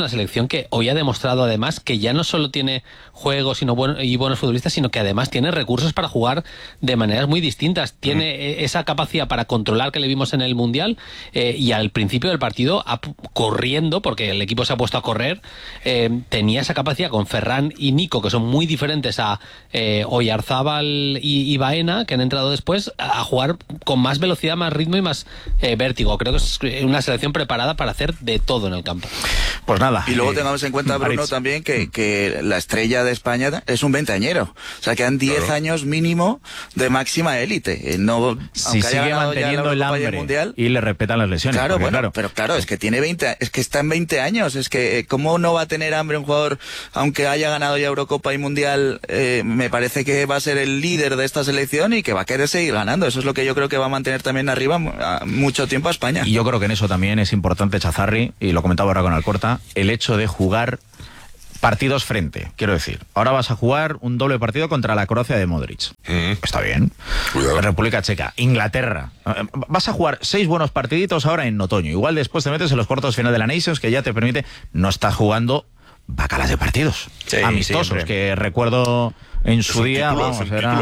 S21: una selección que hoy ha demostrado además que ya no solo tiene juegos y, no buen, y buenos futbolistas, sino que además tiene recursos para jugar de maneras muy distintas. Tiene mm. esa capacidad para controlar que le vimos en el Mundial eh, y al principio del partido a, corriendo, porque el equipo se ha puesto a correr, eh, tenía esa capacidad con Ferran y Nico, que son muy diferentes a eh, Oyarzábal y, y Baena, que han entrado después, a jugar con más velocidad, más ritmo y más eh, vértigo. Creo que es una selección preparada para hacer de todo en el campo.
S2: Pues nada.
S1: Y luego
S2: eh,
S1: tengamos en cuenta, Bruno, Aritz. también que, que la estrella de España es un veinteañero. O sea, quedan diez claro. años mínimo de máxima élite. No,
S2: si sigue manteniendo el hambre el mundial, y le respetan las lesiones.
S1: Claro, bueno,
S2: claro,
S1: pero claro, es que tiene veinte, es que está en veinte años. Es que, ¿cómo no va a tener hambre un jugador, aunque haya ganado ya Eurocopa y Mundial? Eh, me parece que va a ser el líder de esta selección y que va a querer seguir ganando. Eso es lo que yo creo que va a mantener también arriba mucho tiempo a España.
S2: Y yo creo que en eso también es importante, Chazarri, y lo comentaba ahora con Alcorta, el hecho de jugar partidos frente, quiero decir. Ahora vas a jugar un doble partido contra la Croacia de Modric. Mm. Está bien. Cuidado. República Checa, Inglaterra. Vas a jugar seis buenos partiditos ahora en otoño. Igual después te metes en los cuartos final de la Nations, que ya te permite... No estás jugando bacalas de partidos. Sí, amistosos, sí, que recuerdo en su día...
S23: Título,
S2: vamos, era...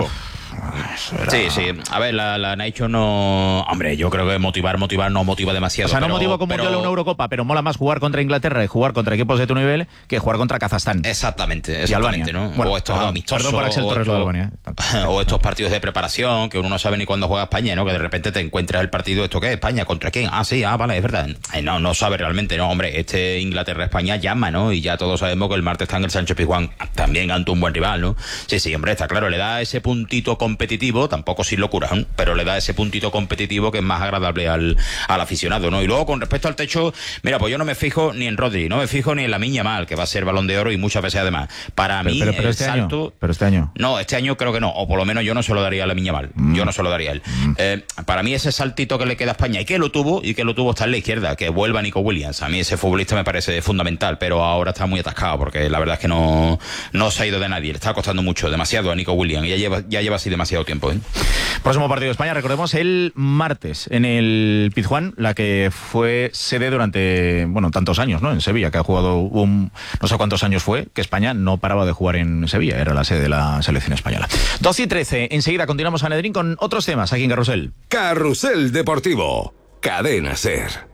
S24: Era... Sí, sí. A ver, la, la Nacho no... Hombre, yo creo que motivar, motivar no motiva demasiado.
S2: O sea, no
S24: pero,
S2: motiva como
S24: pero...
S2: yo una Eurocopa, pero mola más jugar contra Inglaterra y jugar contra equipos de tu nivel que jugar contra Kazajstán.
S24: Exactamente, exactamente,
S2: y Albania,
S24: ¿no?
S2: Bueno,
S24: o estos
S2: perdón,
S24: amistosos.
S2: Perdón por Axel Torres,
S24: o,
S2: de Albania.
S24: o estos partidos de preparación que uno no sabe ni cuándo juega España, ¿no? Que de repente te encuentras el partido, ¿esto qué es? ¿España? ¿Contra quién? Ah, sí, ah, vale, es verdad. Ay, no, no sabe realmente, ¿no? Hombre, este Inglaterra-España llama, ¿no? Y ya todos sabemos que el martes está en el Sánchez Pizjuán también ante un buen rival, ¿no? Sí, sí, hombre, está claro, le da ese puntito competitivo, tampoco sin locura, ¿no? Pero le da ese puntito competitivo que es más agradable al, al aficionado, ¿no? Y luego, con respecto al techo, mira, pues yo no me fijo ni en Rodri, no me fijo ni en Lamine Yamal, que va a ser Balón de Oro y muchas veces además. Para
S2: pero,
S24: mí,
S2: pero, pero
S24: el
S2: este
S24: salto...
S2: Año, pero este año...
S24: No, este año creo que no, o por lo menos yo no se lo daría a Lamine Yamal, mm. yo no se lo daría a él. Mm. Eh, para mí ese saltito que le queda a España, y que lo tuvo, y que lo tuvo está en la izquierda, que vuelva Nico Williams. A mí ese futbolista me parece fundamental, pero ahora está muy atascado, porque la verdad es que no, no se ha ido de nadie, le está costando mucho, demasiado a Nico Williams, y ya lleva, ya lleva así demasiado tiempo, ¿eh?
S2: Próximo partido de España, recordemos, el martes en el Pizjuán, la que fue sede durante, bueno, tantos años, ¿no? En Sevilla, que ha jugado un, no sé cuántos años fue, que España no paraba de jugar en Sevilla, era la sede de la selección española. doce y trece, enseguida continuamos, Anedrín, con otros temas aquí en Carrusel.
S20: Carrusel Deportivo, Cadena SER.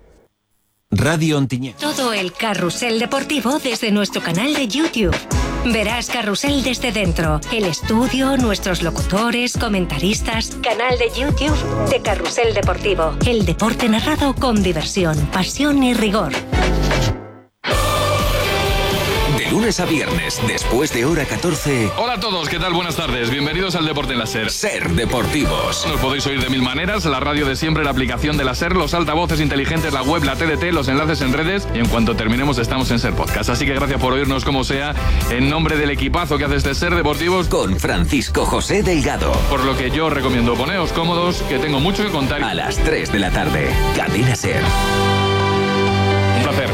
S6: Radio Ontinyent.
S7: Todo el carrusel deportivo desde nuestro canal de YouTube. Verás Carrusel desde dentro, el estudio, nuestros locutores, comentaristas. Canal de YouTube de Carrusel Deportivo. El deporte narrado con diversión, pasión y rigor.
S20: De lunes a viernes, después de hora catorce.
S8: Hola a todos, ¿qué tal? Buenas tardes. Bienvenidos al Deporte en la SER.
S20: SER Deportivos.
S8: Nos podéis oír de mil maneras, la radio de siempre, la aplicación de la SER, los altavoces inteligentes, la web, la T D T, los enlaces en redes, y en cuanto terminemos estamos en SER Podcast. Así que gracias por oírnos como sea, en nombre del equipazo que hace este SER Deportivos.
S20: Con Francisco José Delgado.
S8: Por lo que yo os recomiendo, poneos cómodos, que tengo mucho que contar.
S20: A las tres de la tarde, Cadena SER.
S8: Un placer.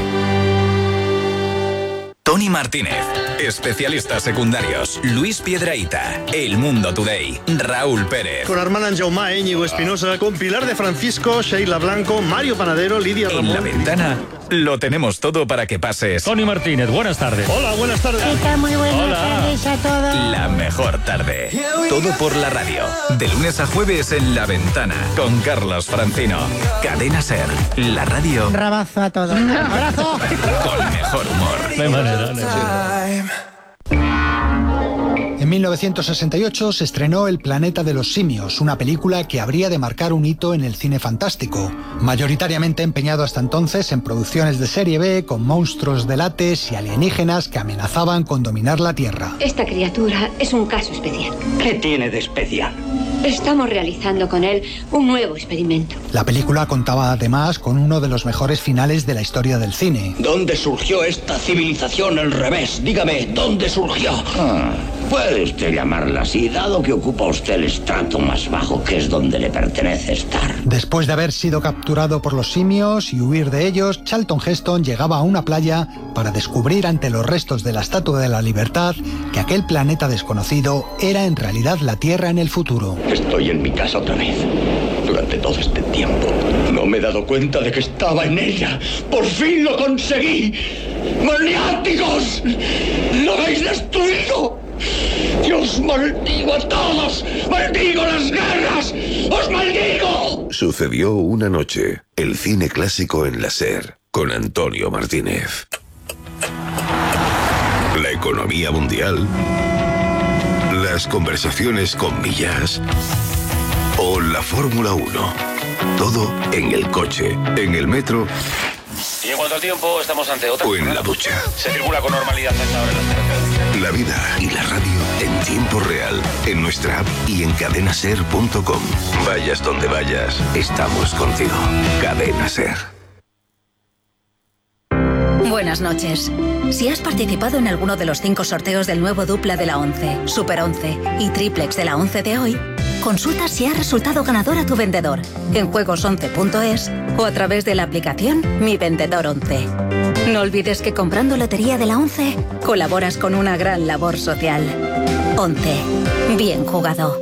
S20: Tony Martínez, especialistas secundarios, Luis Piedrahita, El Mundo Today, Raúl Pérez.
S9: Con Armand Anjaumá, Íñigo Espinosa, con Pilar de Francisco, Sheila Blanco, Mario Panadero, Lidia Ramón.
S20: En La Ventana lo tenemos todo para que pases.
S25: Tony Martínez, buenas tardes.
S9: Hola, buenas tardes.
S26: Está muy buenas
S25: Hola.
S26: tardes a todos.
S20: La mejor tarde. Todo por la radio. De lunes a jueves en La Ventana, con Carlos Francino. Cadena SER, la radio.
S26: Un rabazo a todos. Un abrazo.
S20: Con mejor humor.
S25: De manera.
S27: En mil novecientos sesenta y ocho se estrenó El planeta de los simios, una película que habría de marcar un hito en el cine fantástico, mayoritariamente empeñado hasta entonces en producciones de serie B con monstruos de látex y alienígenas que amenazaban con dominar la Tierra.
S28: Esta criatura es un caso especial.
S29: ¿Qué tiene de especial?
S28: Estamos realizando con él un nuevo experimento.
S27: La película contaba además con uno de los mejores finales de la historia del cine.
S29: ¿Dónde surgió esta civilización al revés? Dígame, ¿dónde surgió?
S30: Ah, puede usted llamarla así, dado que ocupa usted el estrato más bajo, que es donde le pertenece estar.
S27: Después de haber sido capturado por los simios y huir de ellos, Charlton Heston llegaba a una playa para descubrir ante los restos de la Estatua de la Libertad que aquel planeta desconocido era en realidad la Tierra en el futuro.
S30: Estoy en mi casa otra vez. Durante todo este tiempo no me he dado cuenta de que estaba en ella. ¡Por fin lo conseguí!
S29: ¡Maniáticos! ¡Lo habéis destruido! ¡Dios maldigo a todos! ¡Maldigo las guerras! ¡Os maldigo!
S3: Sucedió una noche. El cine clásico en la SER, con Antonio Martínez. La economía mundial. Las conversaciones con Millas. O la Fórmula uno. Todo en el coche, en el metro.
S4: Y en cuanto al tiempo, estamos ante otra...
S3: O en la ducha.
S4: Se circula con normalidad a esta hora en las carreteras.
S3: La vida y la radio en tiempo real, en nuestra app y en cadena ser punto com. Vayas donde vayas, estamos contigo. Cadena Ser.
S10: Buenas noches. Si has participado en alguno de los cinco sorteos del nuevo dupla de la once, Super once y triplex de la once de hoy, consulta si ha resultado ganador a tu vendedor en juegos once punto es o a través de la aplicación Mi Vendedor once. No olvides que comprando Lotería de la once colaboras con una gran labor social. once. Bien jugado.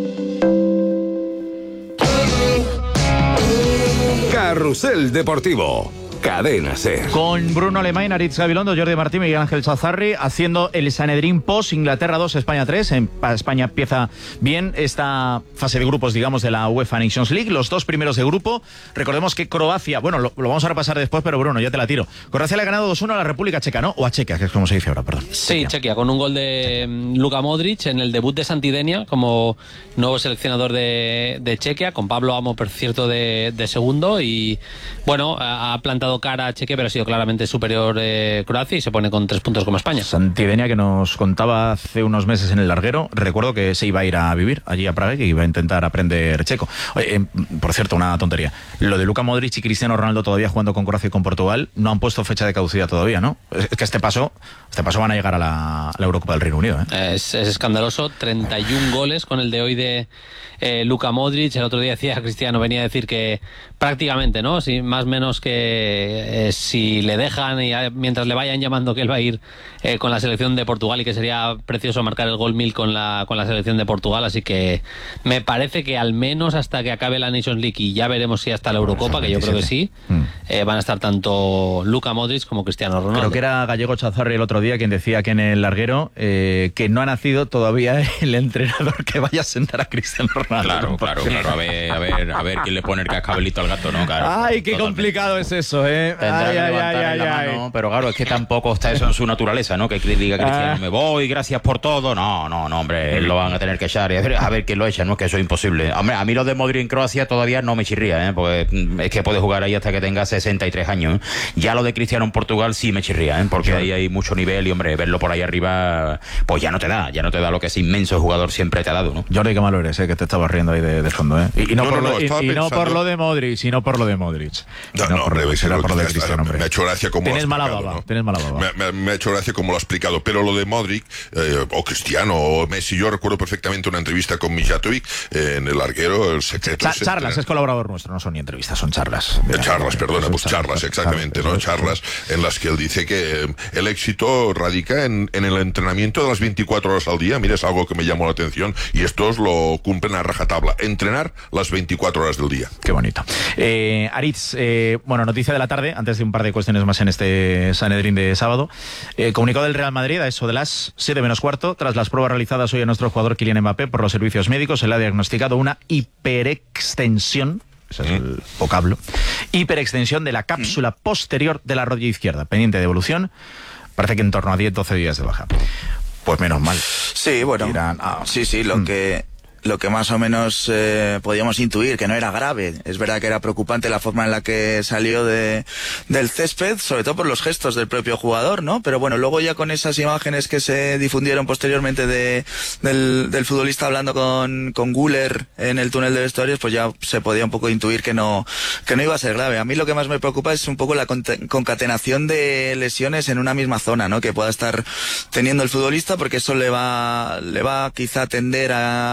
S3: Carrusel Deportivo. Cadena Ser.
S2: Con Bruno Alemán, Aritz Gabilondo, Jordi Martín y Miguel Ángel Chazarri haciendo el Sanedrín post Inglaterra dos, España tres. En, España empieza bien esta fase de grupos, digamos, de la UEFA Nations League. Los dos primeros de grupo. Recordemos que Croacia, bueno, lo, lo vamos a repasar después, pero Bruno, ya te la tiro. Croacia le ha ganado dos uno a la República Checa, ¿no? O a Chequia, que es como se dice ahora, perdón.
S21: Sí, Chequia, Chequia con un gol de Luka Modric en el debut de Santidenia como nuevo seleccionador de, de Chequia, con Pablo Amo, por cierto, de, de segundo. Y bueno, ha plantado cara a Chequia, pero ha sido claramente superior eh, Croacia y se pone con tres puntos como España.
S2: Santidenia, que nos contaba hace unos meses en el larguero, recuerdo que se iba a ir a vivir allí a Praga y que iba a intentar aprender checo. Oye, eh, por cierto, una tontería. Lo de Luka Modric y Cristiano Ronaldo todavía jugando con Croacia y con Portugal no han puesto fecha de caducidad todavía, ¿no? Es que este paso, este paso van a llegar a la, a la Eurocopa del Reino Unido, ¿eh?
S21: Es, es escandaloso, treinta y uno goles con el de hoy de eh, Luka Modric. El otro día decía Cristiano, venía a decir que prácticamente, ¿no? Si, más o menos que eh, si le dejan y a, mientras le vayan llamando que él va a ir eh, con la selección de Portugal y que sería precioso marcar el gol mil con la, con la selección de Portugal. Así que me parece que al menos hasta que acabe la Nations League y ya veremos si hasta la Eurocopa, que yo creo que sí, eh, van a estar tanto Luka Modric como Cristiano Ronaldo.
S2: Creo que era Gallego Chazarri el otro día quien decía que en el larguero eh, que no ha nacido todavía el entrenador que vaya a sentar a Cristiano Ronaldo.
S24: Claro, claro, claro. A ver, a ver, a ver quién le pone el cascabelito al gato, ¿no? Claro,
S2: ay, qué
S24: totalmente
S2: complicado es eso, ¿eh?
S24: Tendrá
S2: ay,
S24: que
S2: ay,
S24: levantar
S2: ay,
S24: la
S2: ay,
S24: mano, pero claro, es que tampoco está eso en su naturaleza, ¿no? Que diga Cristiano,
S2: Ah.
S24: me voy, gracias por todo. No, no, no, hombre, lo van a tener que echar. Y a ver, a ver quién lo echa, ¿no? Es que eso es imposible. Hombre, a mí lo de Modric en Croacia todavía no me chirría, ¿eh? Porque es que puede jugar ahí hasta que tenga sesenta y tres años, ¿eh? Ya lo de Cristiano en Portugal sí me chirría, ¿eh? Porque ahí hay mucho nivel y, hombre, verlo por ahí arriba, pues ya no te da, ya no te da lo que ese inmenso jugador siempre te ha dado, ¿no?
S2: Jordi, qué malo eres, ¿eh? Que te estabas riendo ahí de, de fondo, ¿eh? Y, y no,
S23: No,
S2: por,
S23: no,
S2: lo,
S23: no,
S2: y,
S23: estaba
S2: y no
S23: pensando-
S2: por lo de Modric, y no por lo de Modric.
S23: No,
S2: no,
S23: no,
S2: por lo,
S23: hombre,
S2: será
S23: es
S2: por lo
S23: que
S2: de
S23: ya
S2: Cristiano,
S23: está,
S2: hombre.
S23: me ha hecho gracia como lo
S2: Tienes
S23: has
S2: mala
S23: explicado,
S2: baba,
S23: ¿no?
S2: tienes mala baba.
S23: Me, me- me ha hecho gracia como lo ha explicado, pero lo de Modric, eh, o Cristiano, o Messi, yo recuerdo perfectamente una entrevista con Mijatovic eh, en el larguero, el secreto.
S2: Cha-
S23: ese,
S2: charlas,
S23: eh,
S2: es colaborador nuestro, no son ni entrevistas, son charlas.
S23: Eh, charlas, perdona,
S2: Son
S23: pues charlas, exactamente, ¿no? Charlas en las que él dice que eh, el éxito radica en, en el entrenamiento de las veinticuatro horas al día. Mira, es algo que me llamó la atención y estos lo cumplen a rajatabla. Entrenar las veinticuatro horas del día.
S2: Qué bonito. Eh, Aritz, eh, bueno, noticia de la tarde, antes de un par de cuestiones más en este Sanedrín de sábado. Eh, comunicado del Real Madrid a eso de las siete menos cuarto, tras las pruebas realizadas hoy a nuestro jugador Kylian Mbappé por los servicios médicos, se le ha diagnosticado una hiperextensión, ese es el vocablo, hiperextensión de la cápsula posterior de la rodilla izquierda, pendiente de evolución, parece que en torno a diez doce días de baja. Pues menos mal.
S1: Sí, bueno,
S2: Dirán, ah,
S1: sí, sí, lo
S2: mm.
S1: que lo que más o menos eh, podíamos intuir, que no era grave. Es verdad que era preocupante la forma en la que salió de, del césped, sobre todo por los gestos del propio jugador, ¿no? Pero bueno, luego ya con esas imágenes que se difundieron posteriormente de, del, del futbolista hablando con, con Güler en el túnel de vestuarios, pues ya se podía un poco intuir que no, que no iba a ser grave. A mí lo que más me preocupa es un poco la conte- concatenación de lesiones en una misma zona, ¿no? Que pueda estar teniendo el futbolista, porque eso le va, le va quizá a tender a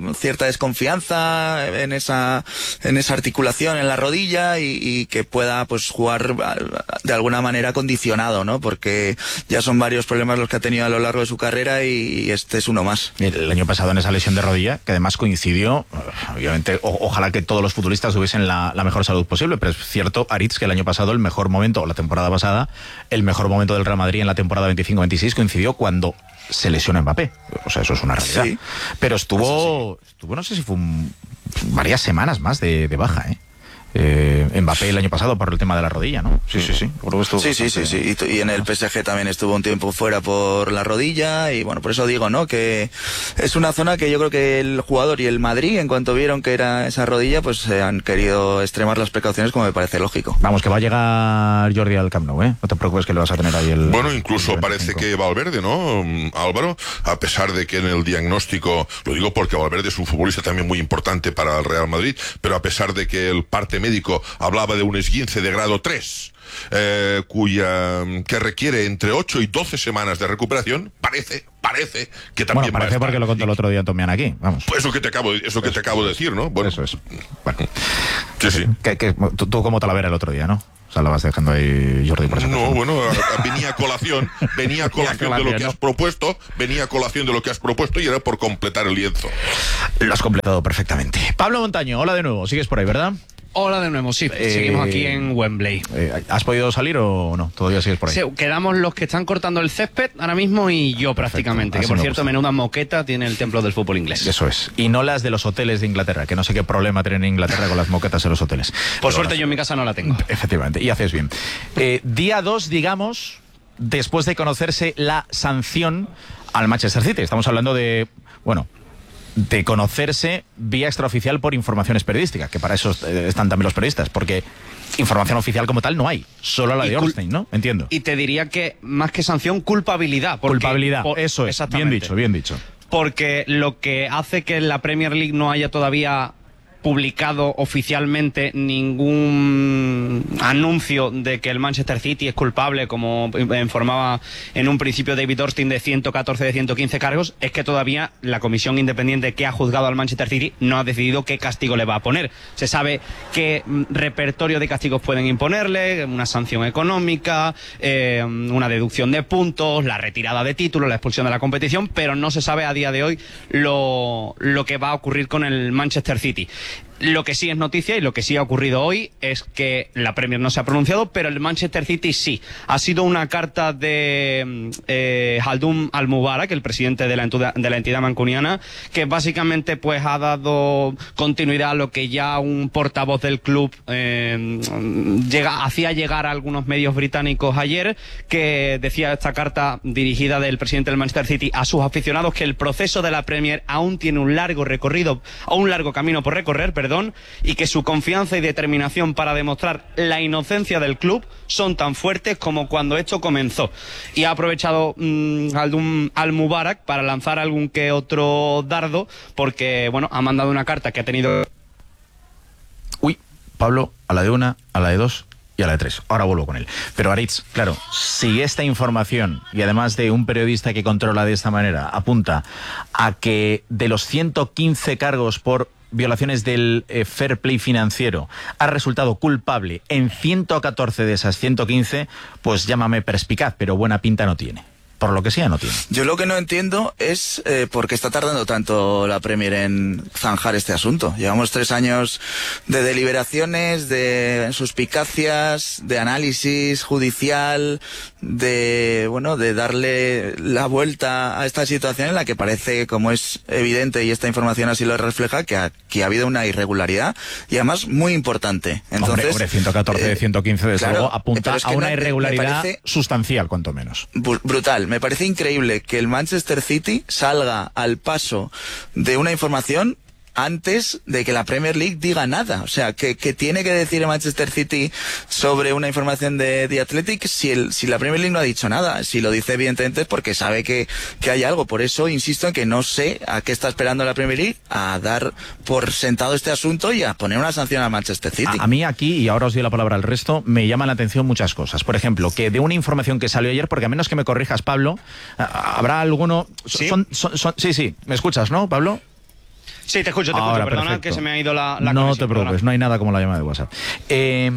S1: cierta desconfianza en esa en esa articulación en la rodilla y, y que pueda pues jugar de alguna manera condicionado, ¿no? Porque ya son varios problemas los que ha tenido a lo largo de su carrera y este es uno más.
S2: El año pasado en esa lesión de rodilla, que además coincidió, obviamente, o, ojalá que todos los futbolistas tuviesen la, la mejor salud posible, pero es cierto, Aritz, que el año pasado el mejor momento, o la temporada pasada, el mejor momento del Real Madrid en la temporada veinticinco veintiséis coincidió cuando se lesionó Mbappé. O sea, eso es una realidad. Sí. Pero estuvo, sí. estuvo, no sé si fue un, varias semanas más de, de baja, ¿eh? Eh, Mbappé el año pasado por el tema de la rodilla, ¿no? Sí, sí, sí.
S1: Sí, sí, sí, sí. Y, y en el P S G también estuvo un tiempo fuera por la rodilla y bueno, por eso digo, ¿no? Que es una zona que yo creo que el jugador y el Madrid, en cuanto vieron que era esa rodilla, pues eh, han querido extremar las precauciones, como me parece lógico.
S2: Vamos, que va a llegar Jordi al Camp Nou, ¿eh? No te preocupes que le vas a tener ahí el...
S23: Bueno, incluso el parece que Valverde, ¿no, Álvaro? A pesar de que en el diagnóstico, lo digo porque Valverde es un futbolista también muy importante para el Real Madrid, pero a pesar de que el parte médico hablaba de un esguince de grado tres, eh, cuya que requiere entre ocho y doce semanas de recuperación, parece, parece que también
S2: bueno, parece
S23: va a
S2: porque lo contó el otro día Tomián aquí, vamos.
S23: Pues eso que te acabo, eso que te acabo de decir, ¿no? Bueno,
S2: eso es. Bueno.
S23: Sí, sí.
S2: Que, que, tú, tú como Talavera el otro día, ¿no? O sea, la vas dejando ahí, Jordi, por esa
S23: No,
S2: persona.
S23: bueno, a, a, venía a colación, venía a colación de lo que has propuesto, venía a colación de lo que has propuesto y era por completar el lienzo.
S2: Lo has completado perfectamente. Pablo Montaño, hola de nuevo, sigues por ahí, ¿verdad?
S11: Hola de nuevo, sí, eh, seguimos aquí en Wembley.
S2: Eh, ¿Has podido salir o no? ¿Todavía sigues por ahí?
S11: Sí, quedamos los que están cortando el césped ahora mismo y yo. Perfecto. Prácticamente, así que por cierto, menuda moqueta tiene el templo del fútbol inglés.
S2: Eso es, y no las de los hoteles de Inglaterra, que no sé qué problema tienen en Inglaterra con las moquetas en los hoteles.
S11: Por Pero suerte las... yo en mi casa no la tengo.
S2: Efectivamente, y haces bien. Eh, día dos, digamos, después de conocerse la sanción al Manchester City. Estamos hablando de, bueno... de conocerse vía extraoficial por informaciones periodísticas, que para eso están también los periodistas, porque información oficial como tal no hay, solo la de Ornstein, ¿no? Entiendo.
S11: Y te diría que más que sanción, culpabilidad.
S2: Porque, culpabilidad, por, eso es, bien dicho, bien dicho.
S11: Porque lo que hace que la Premier League no haya todavía publicado oficialmente ningún anuncio de que el Manchester City es culpable, como informaba en un principio David Ornstein, de ciento catorce de ciento quince cargos, es que todavía la comisión independiente que ha juzgado al Manchester City no ha decidido qué castigo le va a poner. Se sabe qué repertorio de castigos pueden imponerle, una sanción económica, eh, una deducción de puntos, la retirada de títulos, la expulsión de la competición, pero no se sabe a día de hoy lo, lo que va a ocurrir con el Manchester City. Lo que sí es noticia y lo que sí ha ocurrido hoy es que la Premier no se ha pronunciado, pero el Manchester City sí. Ha sido una carta de eh, Khaldoon Al-Mubarak, el presidente de la, entidad, de la entidad mancuniana, que básicamente pues ha dado continuidad a lo que ya un portavoz del club eh, llega, hacía llegar a algunos medios británicos ayer, que decía esta carta dirigida del presidente del Manchester City a sus aficionados que el proceso de la Premier aún tiene un largo recorrido, o un largo camino por recorrer, perdón, y que su confianza y determinación para demostrar la inocencia del club son tan fuertes como cuando esto comenzó. Y ha aprovechado mmm, Khaldoon Al-Mubarak para lanzar algún que otro dardo, porque bueno, ha mandado una carta que ha tenido...
S2: Uy, Pablo, a la de una, a la de dos y a la de tres. Ahora vuelvo con él. Pero Aritz, claro, si esta información, y además de un periodista que controla de esta manera, apunta a que de los ciento quince cargos por violaciones del eh, fair play financiero ha resultado culpable en ciento catorce de esas ciento quince, pues llámame perspicaz, pero buena pinta no tiene. Por lo que sea, no tiene.
S1: Yo lo que no entiendo es eh, por qué está tardando tanto la Premier en zanjar este asunto. Llevamos tres años de deliberaciones, de suspicacias, de análisis judicial, de bueno, de darle la vuelta a esta situación en la que parece, como es evidente y esta información así lo refleja, que ha, que ha habido una irregularidad y además muy importante. Entonces,
S2: hombre, hombre ciento catorce de ciento quince desde
S1: claro,
S2: luego apunta
S1: es que
S2: a una
S1: no,
S2: irregularidad sustancial, cuanto menos.
S1: Brutal. Me parece increíble que el Manchester City salga al paso de una información antes de que la Premier League diga nada. O sea, que, que tiene que decir el Manchester City sobre una información de The Athletic si, el, si la Premier League no ha dicho nada. Si lo dice evidentemente es porque sabe que, que hay algo. Por eso insisto en que no sé a qué está esperando la Premier League a dar por sentado este asunto y a poner una sanción al Manchester City.
S2: A, a mí aquí, y ahora os doy la palabra al resto, me llaman la atención muchas cosas. Por ejemplo, que de una información que salió ayer, porque a menos que me corrijas, Pablo, habrá alguno...
S11: ¿Sí?
S2: Son, son, son, sí, sí, ¿me escuchas, no, Pablo?
S11: Sí, te escucho, te
S2: Ahora,
S11: escucho. Perdona
S2: perfecto.
S11: que se me ha ido la, la
S2: No
S11: conexión,
S2: te preocupes,
S11: perdona.
S2: no hay nada como la llamada de WhatsApp. Eh,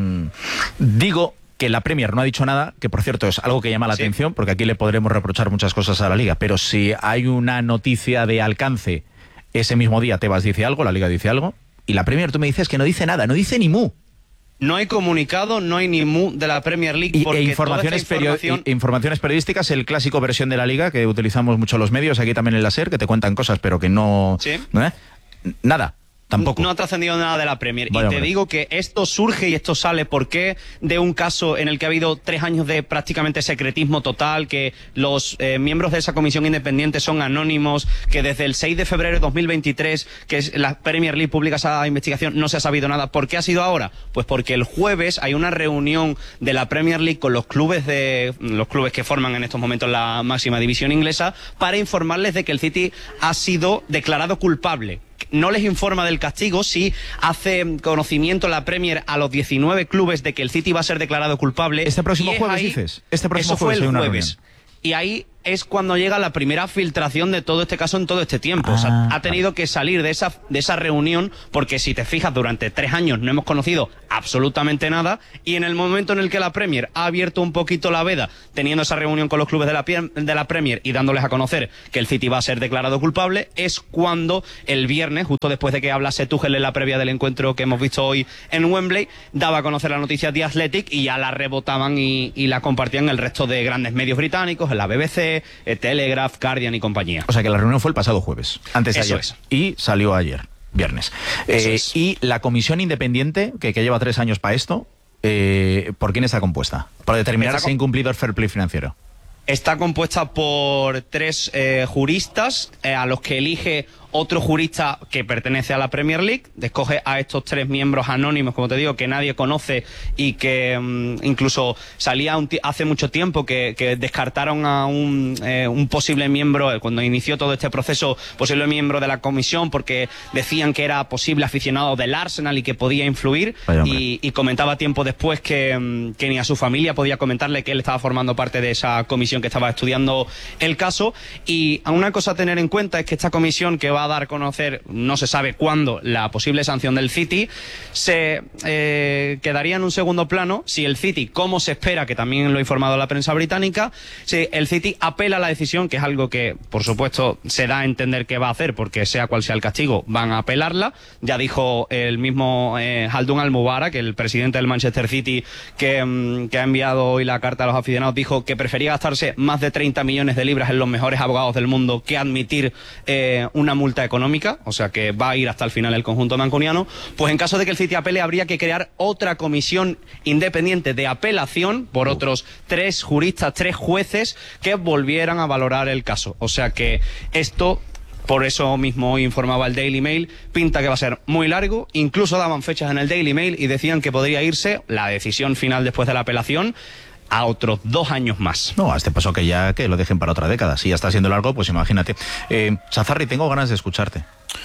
S2: digo que la Premier no ha dicho nada, que por cierto es algo que llama la
S11: Sí.
S2: atención, porque aquí le podremos reprochar muchas cosas a la Liga, pero si hay una noticia de alcance, ese mismo día Tebas dice algo, la Liga dice algo, y la Premier tú me dices que no dice nada, no dice ni mu.
S11: No hay comunicado, no hay ni mu de la Premier League.
S2: Y,
S11: porque
S2: e informaciones,
S11: toda esta información...
S2: perio- y- informaciones periodísticas, el clásico versión de la Liga, que utilizamos mucho los medios, aquí también en la SER, que te cuentan cosas, pero que no...
S11: Sí.
S2: ¿eh? Nada. Tampoco.
S11: No ha trascendido nada de la Premier.
S2: Vaya
S11: y te
S2: hombre.
S11: digo que esto surge y esto sale porque de un caso en el que ha habido tres años de prácticamente secretismo total, que los eh, miembros de esa comisión independiente son anónimos, que desde el seis de febrero de dos mil veintitrés, que es la Premier League publica esa investigación, no se ha sabido nada. ¿Por qué ha sido ahora? Pues porque el jueves hay una reunión de la Premier League con los clubes de los clubes que forman en estos momentos la máxima división inglesa para informarles de que el City ha sido declarado culpable. No les informa del castigo, sí hace conocimiento la Premier a los diecinueve clubes de que el City va a ser declarado culpable.
S2: Este próximo
S11: y es
S2: jueves
S11: ahí-
S2: dices. Este próximo
S11: Eso fue
S2: jueves hay
S11: el
S2: una
S11: jueves.
S2: reunión.
S11: Y ahí es cuando llega la primera filtración de todo este caso en todo este tiempo. o sea,
S2: Ah,
S11: ha tenido que salir de esa, de esa reunión porque si te fijas, durante tres años no hemos conocido absolutamente nada y en el momento en el que la Premier ha abierto un poquito la veda, teniendo esa reunión con los clubes de la, pie- de la Premier y dándoles a conocer que el City va a ser declarado culpable, es cuando el viernes, justo después de que hablase Tuchel en la previa del encuentro que hemos visto hoy en Wembley, daba a conocer la noticia The Athletic y ya la rebotaban y, y la compartían el resto de grandes medios británicos, en la B B C, eh, Telegraph, Guardian y compañía.
S2: O sea que la reunión fue el pasado jueves, antes de
S11: Eso
S2: ayer.
S11: es.
S2: Y salió ayer, viernes.
S11: Eso
S2: Eh,
S11: es.
S2: Y la comisión independiente, que, que lleva tres años para esto, eh, ¿por quién está compuesta? Para determinar
S11: Está
S2: si ha incumplido el fair play financiero.
S11: Está compuesta por tres eh, juristas, eh, a los que elige otro jurista que pertenece a la Premier League, escoge a estos tres miembros anónimos, como te digo, que nadie conoce y que mm, incluso salía un ti- hace mucho tiempo que, que descartaron a un, eh, un posible miembro, eh, cuando inició todo este proceso, posible miembro de la comisión, porque decían que era posible aficionado del Arsenal y que podía influir,
S2: Vaya hombre.
S11: y, y comentaba tiempo después que, mm, que ni a su familia podía comentarle que él estaba formando parte de esa comisión que estaba estudiando el caso. Y una cosa a tener en cuenta es que esta comisión, que va a dar a conocer, no se sabe cuándo, la posible sanción del City, se eh, quedaría en un segundo plano si el City, como se espera, que también lo ha informado la prensa británica, si el City apela la decisión, que es algo que, por supuesto, se da a entender que va a hacer, porque sea cual sea el castigo, van a apelarla. Ya dijo el mismo eh, Haldun Al-Mubarak, el presidente del Manchester City, que, mm, que ha enviado hoy la carta a los aficionados, dijo que prefería gastarse más de treinta millones de libras en los mejores abogados del mundo que admitir eh, una multa económica, o sea que va a ir hasta el final el conjunto mancuniano. Pues en caso de que el City apele, habría que crear otra comisión independiente de apelación por otros tres juristas, tres jueces que volvieran a valorar el caso. O sea que esto, por eso mismo hoy informaba el Daily Mail, pinta que va a ser muy largo. Incluso daban fechas en el Daily Mail y decían que podría irse la decisión final después de la apelación a otros dos años más.
S2: No, a este paso que ya que lo dejen para otra década. Si ya está siendo largo, pues imagínate. Eh, Chazarri, tengo ganas de escucharte.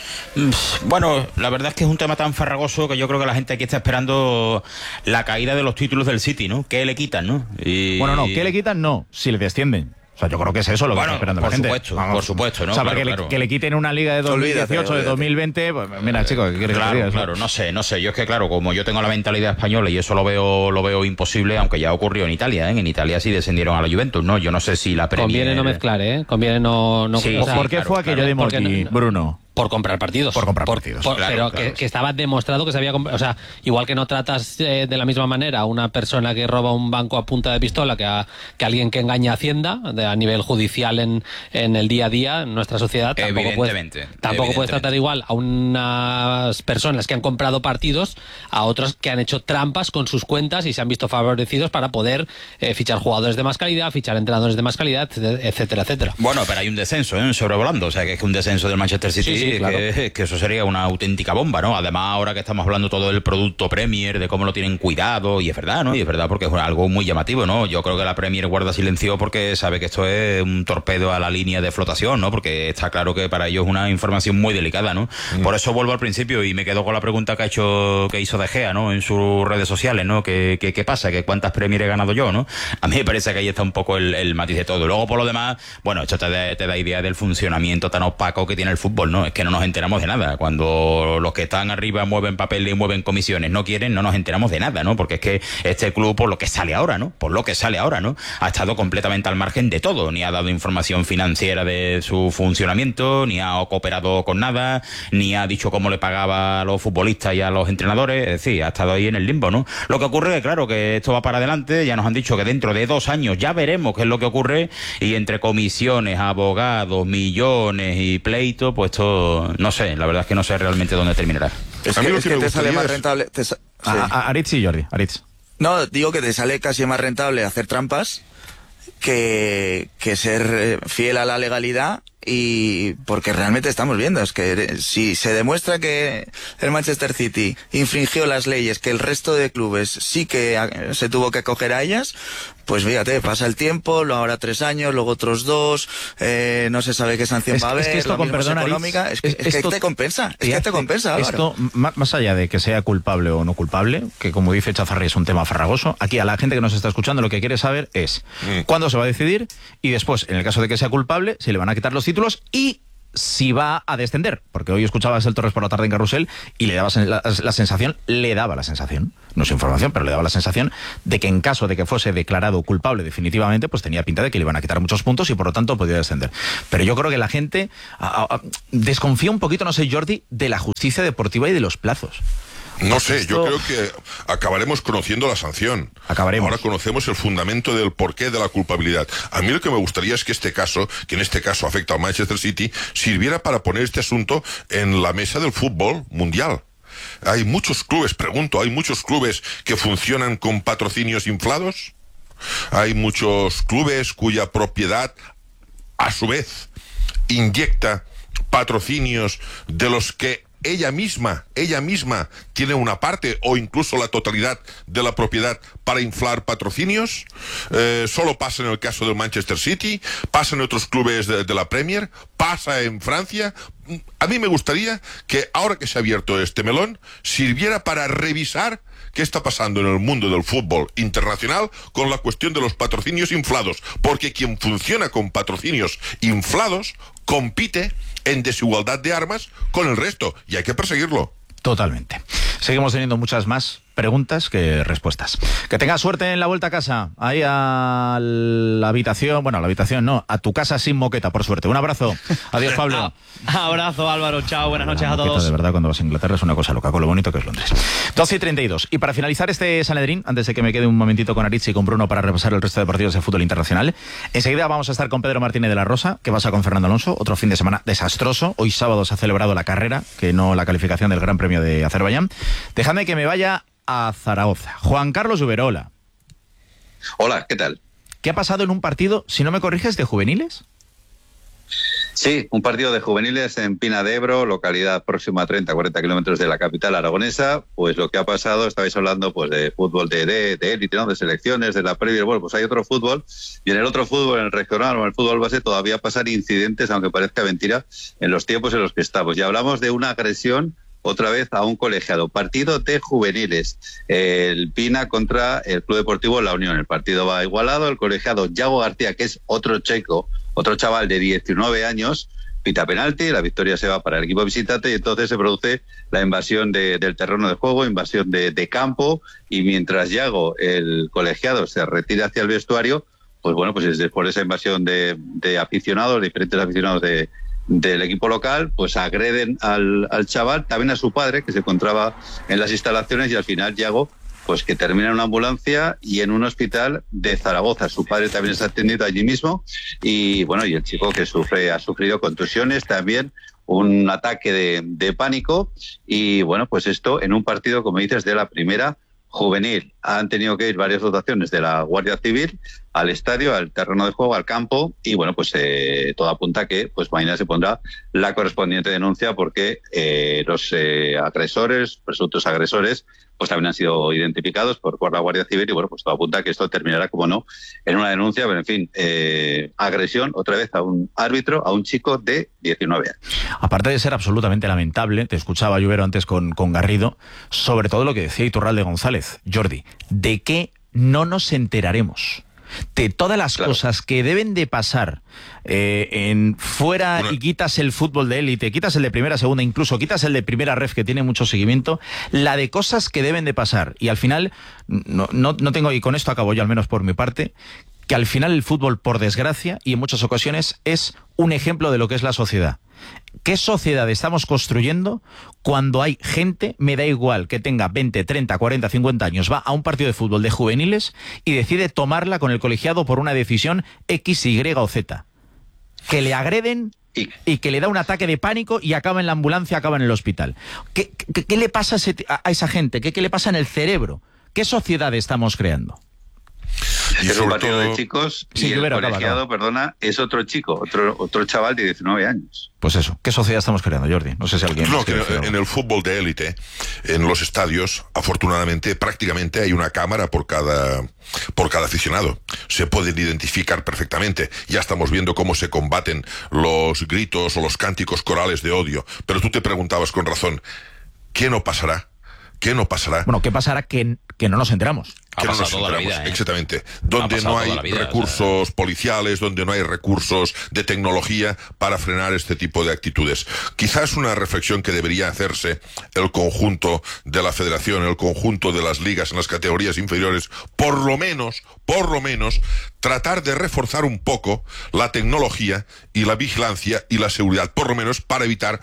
S24: Bueno, la verdad es que es un tema tan farragoso que yo creo que la gente aquí está esperando la caída de los títulos del City, ¿no? ¿Qué le quitan, no? Y...
S2: Bueno, no, ¿qué le quitan? No, si le descienden. O sea, yo creo que es eso lo que
S24: Bueno,
S2: está esperando
S24: por
S2: la gente.
S24: supuesto,
S2: Vamos.
S24: por supuesto, ¿no?
S2: O sea,
S24: Claro,
S2: para que,
S24: claro.
S2: Le, que le quiten una liga de dos mil dieciocho,
S24: Olvídate,
S2: de
S24: olvídate.
S2: dos mil veinte, pues mira, chicos, ¿qué quieres
S24: Claro,
S2: que te diga?
S24: claro, no sé, no sé. Yo es que, claro, como yo tengo la mentalidad española y eso lo veo lo veo imposible, aunque ya ocurrió en Italia, ¿eh? En Italia sí descendieron a la Juventus, ¿no? Yo no sé si la Premier...
S21: Conviene no mezclar, ¿eh? Conviene no... no
S24: Sí,
S21: o sea,
S2: ¿Por qué
S24: claro,
S2: fue aquello
S24: claro,
S2: de
S21: porque
S2: Morti,
S21: no-
S2: Bruno?
S21: Por comprar partidos.
S2: Por comprar partidos.
S21: por-
S24: Claro,
S21: pero
S24: claro.
S21: Que, que estaba demostrado que se había comprado. O sea, igual que no tratas eh, de la misma manera a una persona que roba un banco a punta de pistola que a, que a alguien que engaña a Hacienda de, a nivel judicial en, en el día a día en nuestra sociedad. Tampoco puedes,
S24: Evidentemente,
S21: tampoco puedes
S24: evidentemente.
S21: tratar igual a unas personas que han comprado partidos a otras que han hecho trampas con sus cuentas y se han visto favorecidos para poder eh, fichar jugadores de más calidad, fichar entrenadores de más calidad, etcétera, etcétera.
S24: Bueno, pero hay un descenso, ¿eh? Sobrevolando, o sea, que es que un descenso del Manchester City,
S21: Sí, sí, claro.
S24: que, que eso sería una auténtica bomba, ¿no? Además, ahora que estamos hablando todo del producto Premier, de cómo lo tienen cuidado, y es verdad, ¿no? Y es verdad porque es algo muy llamativo, ¿no? Yo creo que la Premier guarda silencio porque sabe que esto es un torpedo a la línea de flotación, ¿no? Porque está claro que para ellos es una información muy delicada, ¿no? Mm. Por eso vuelvo al principio y me quedo con la pregunta que ha hecho, que hizo De Gea, ¿no? En sus redes sociales, ¿no? ¿Qué, qué, qué pasa? ¿Que cuántas Premier he ganado yo, no? A mí me parece que ahí está un poco el, el matiz de todo. Luego, por lo demás, bueno, esto te da, te da idea del funcionamiento tan opaco que tiene el fútbol, ¿no? Es es que no nos enteramos de nada. Cuando los que están arriba mueven papel y mueven comisiones, no quieren, no nos enteramos de nada, ¿no? Porque es que este club, por lo que sale ahora, ¿no? Por lo que sale ahora, ¿no? Ha estado completamente al margen de todo, ni ha dado información financiera de su funcionamiento, ni ha cooperado con nada, ni ha dicho cómo le pagaba a los futbolistas y a los entrenadores, es decir, ha estado ahí en el limbo, ¿no? Lo que ocurre es, claro, que esto va para adelante, ya nos han dicho que dentro de dos años ya veremos qué es lo que ocurre, y entre comisiones, abogados, millones y pleitos, pues esto, no sé, la verdad es que no sé realmente dónde terminará.
S1: Es que, es que te sale más rentable... Te sa- sí.
S2: a, a Aritz y Jordi, Aritz.
S1: No, digo que te sale casi más rentable hacer trampas que, que ser fiel a la legalidad, y porque realmente estamos viendo, es que si se demuestra que el Manchester City infringió las leyes, que el resto de clubes sí que se tuvo que acoger a ellas, pues fíjate, pasa el tiempo, luego ahora tres años, luego otros dos, eh, no se sabe qué sanción
S2: es,
S1: va a haber,
S2: es que esto, con perdón,
S1: económica,
S2: Aritz,
S1: es que, es, es
S2: esto,
S1: que te compensa, es que te compensa, Álvaro.
S2: Esto, más allá de que sea culpable o no culpable, que como dice Chazarri es un tema farragoso, aquí a la gente que nos está escuchando lo que quiere saber es mm. cuándo se va a decidir, y después, en el caso de que sea culpable, si le van a quitar los títulos y si va a descender, porque hoy escuchabas el Torres por la tarde en Carrusel y le daba la, la sensación, le daba la sensación, no es información, pero le daba la sensación de que en caso de que fuese declarado culpable definitivamente, pues tenía pinta de que le iban a quitar muchos puntos y por lo tanto podía descender. Pero yo creo que la gente a, a, desconfía un poquito, no sé, Jordi, de la justicia deportiva y de los plazos.
S23: No sé, Esto... yo creo que acabaremos conociendo la sanción.
S2: Acabaremos.
S23: Ahora conocemos el fundamento del porqué de la culpabilidad. A mí lo que me gustaría es que este caso, que en este caso afecta al Manchester City, sirviera para poner este asunto en la mesa del fútbol mundial. Hay muchos clubes, pregunto, ¿hay muchos clubes que funcionan con patrocinios inflados? Hay muchos clubes cuya propiedad, a su vez, inyecta patrocinios de los que ella misma, ella misma tiene una parte o incluso la totalidad de la propiedad para inflar patrocinios. Eh, solo pasa en el caso del Manchester City, pasa en otros clubes de, de la Premier, pasa en Francia. A mí me gustaría que ahora que se ha abierto este melón sirviera para revisar qué está pasando en el mundo del fútbol internacional con la cuestión de los patrocinios inflados, porque quien funciona con patrocinios inflados compite en desigualdad de armas con el resto, y hay que perseguirlo.
S2: Totalmente. Seguimos teniendo muchas más preguntas que respuestas. Que tengas suerte en la vuelta a casa, ahí a la habitación, bueno, a la habitación no, a tu casa sin moqueta, por suerte. Un abrazo. Adiós, Pablo.
S11: Abrazo, Álvaro. Chao, buenas noches
S2: la
S11: a todos.
S2: De verdad, cuando vas a Inglaterra es una cosa loca, con lo bonito que es Londres. doce y treinta y dos. Y para finalizar este Sanedrín, antes de que me quede un momentito con Aritz y con Bruno para repasar el resto de partidos de fútbol internacional, enseguida vamos a estar con Pedro Martínez de la Rosa, que pasa con Fernando Alonso, otro fin de semana desastroso. Hoy sábado se ha celebrado la carrera, que no la calificación del Gran Premio de Azerbaiyán. Dejadme que me vaya a Zaragoza. Juan Carlos Uberola.
S12: Hola, ¿qué tal?
S2: ¿Qué ha pasado en un partido, si no me corriges, de juveniles?
S12: Sí, un partido de juveniles en Pina de Ebro, localidad próxima a treinta a cuarenta kilómetros de la capital aragonesa. Pues lo que ha pasado, estabais hablando pues de fútbol de élite, de, de, ¿no? de selecciones, de la Premier. Bueno, pues hay otro fútbol, y en el otro fútbol, en el regional o en el fútbol base, todavía pasan incidentes, aunque parezca mentira, en los tiempos en los que estamos. Ya hablamos de una agresión otra vez a un colegiado. Partido de juveniles. El Pina contra el Club Deportivo La Unión. El partido va igualado. El colegiado Yago García, que es otro checo, otro chaval de diecinueve años, pita penalti. La victoria se va para el equipo visitante y entonces se produce la invasión de, del terreno de juego, invasión de, de campo, y mientras Yago, el colegiado, se retira hacia el vestuario, pues bueno, pues después de esa invasión de, de aficionados, diferentes aficionados de del equipo local, pues agreden al, al chaval, también a su padre, que se encontraba en las instalaciones, y al final Yago, pues que termina en una ambulancia y en un hospital de Zaragoza. Su padre también está atendido allí mismo, y bueno, y el chico que sufre ha sufrido contusiones, también un ataque de, de pánico, y bueno, pues esto en un partido, como dices, de la primera juvenil. Han tenido que ir varias dotaciones de la Guardia Civil al estadio, al terreno de juego, al campo, y bueno, pues eh, todo apunta que pues mañana se pondrá la correspondiente denuncia, porque eh, los eh, agresores, presuntos agresores, pues también han sido identificados por, por la Guardia Civil, y bueno, pues todo apunta que esto terminará, como no, en una denuncia, pero en fin, eh, agresión otra vez a un árbitro, a un chico de diecinueve años.
S2: Aparte de ser absolutamente lamentable, te escuchaba Lluvero antes con, con Garrido, sobre todo lo que decía Iturralde González. Jordi, ¿de qué no nos enteraremos? de todas las
S12: Claro.
S2: cosas que deben de pasar eh, en fuera
S23: Una-
S2: y quitas el fútbol de élite, quitas el de primera, segunda, incluso quitas el de primera ref que tiene mucho seguimiento, la de cosas que deben de pasar. Y al final, no, no, no tengo, y con esto acabo yo al menos por mi parte, que al final el fútbol, por desgracia, y en muchas ocasiones, es un ejemplo de lo que es la sociedad. ¿Qué sociedad estamos construyendo cuando hay gente, me da igual que tenga veinte, treinta, cuarenta, cincuenta años, va a un partido de fútbol de juveniles y decide tomarla con el colegiado por una decisión X, Y o Z? Que le agreden
S12: Y-
S2: y que le da un ataque de pánico y acaba en la ambulancia, acaba en el hospital. ¿Qué, qué, qué le pasa a, ese- a esa gente? ¿Qué, ¿Qué le pasa en el cerebro? ¿Qué sociedad estamos creando?
S23: Y
S12: Es un
S23: sobre
S12: partido
S23: todo,
S12: de chicos
S2: Sí,
S12: y el
S2: Rivero, acaba,
S12: colegiado,
S2: acaba.
S12: perdona, es otro chico, otro otro chaval de diecinueve años.
S2: Pues eso, ¿qué sociedad estamos creando, Jordi? No sé si alguien...
S23: no,
S2: nos
S23: que
S2: quiere
S23: en,
S2: decir algo.
S23: en el fútbol de élite, en los estadios, afortunadamente, prácticamente hay una cámara por cada, por cada aficionado. Se pueden identificar perfectamente. Ya estamos viendo cómo se combaten los gritos o los cánticos corales de odio. Pero tú te preguntabas con razón, ¿qué no pasará? ¿Qué no pasará?
S2: Bueno, ¿qué pasará que, que no nos enteramos?
S24: Ha
S23: Que no
S24: pasado
S23: nos
S24: toda la
S23: enteramos,
S24: vida, ¿eh?
S23: exactamente.
S24: Ha
S23: Donde
S24: pasado
S23: no hay
S24: toda la vida,
S23: recursos policiales, donde no hay recursos de tecnología para frenar este tipo de actitudes. Quizás una reflexión que debería hacerse el conjunto de la federación, el conjunto de las ligas en las categorías inferiores, por lo menos, por lo menos, tratar de reforzar un poco la tecnología y la vigilancia y la seguridad, por lo menos para evitar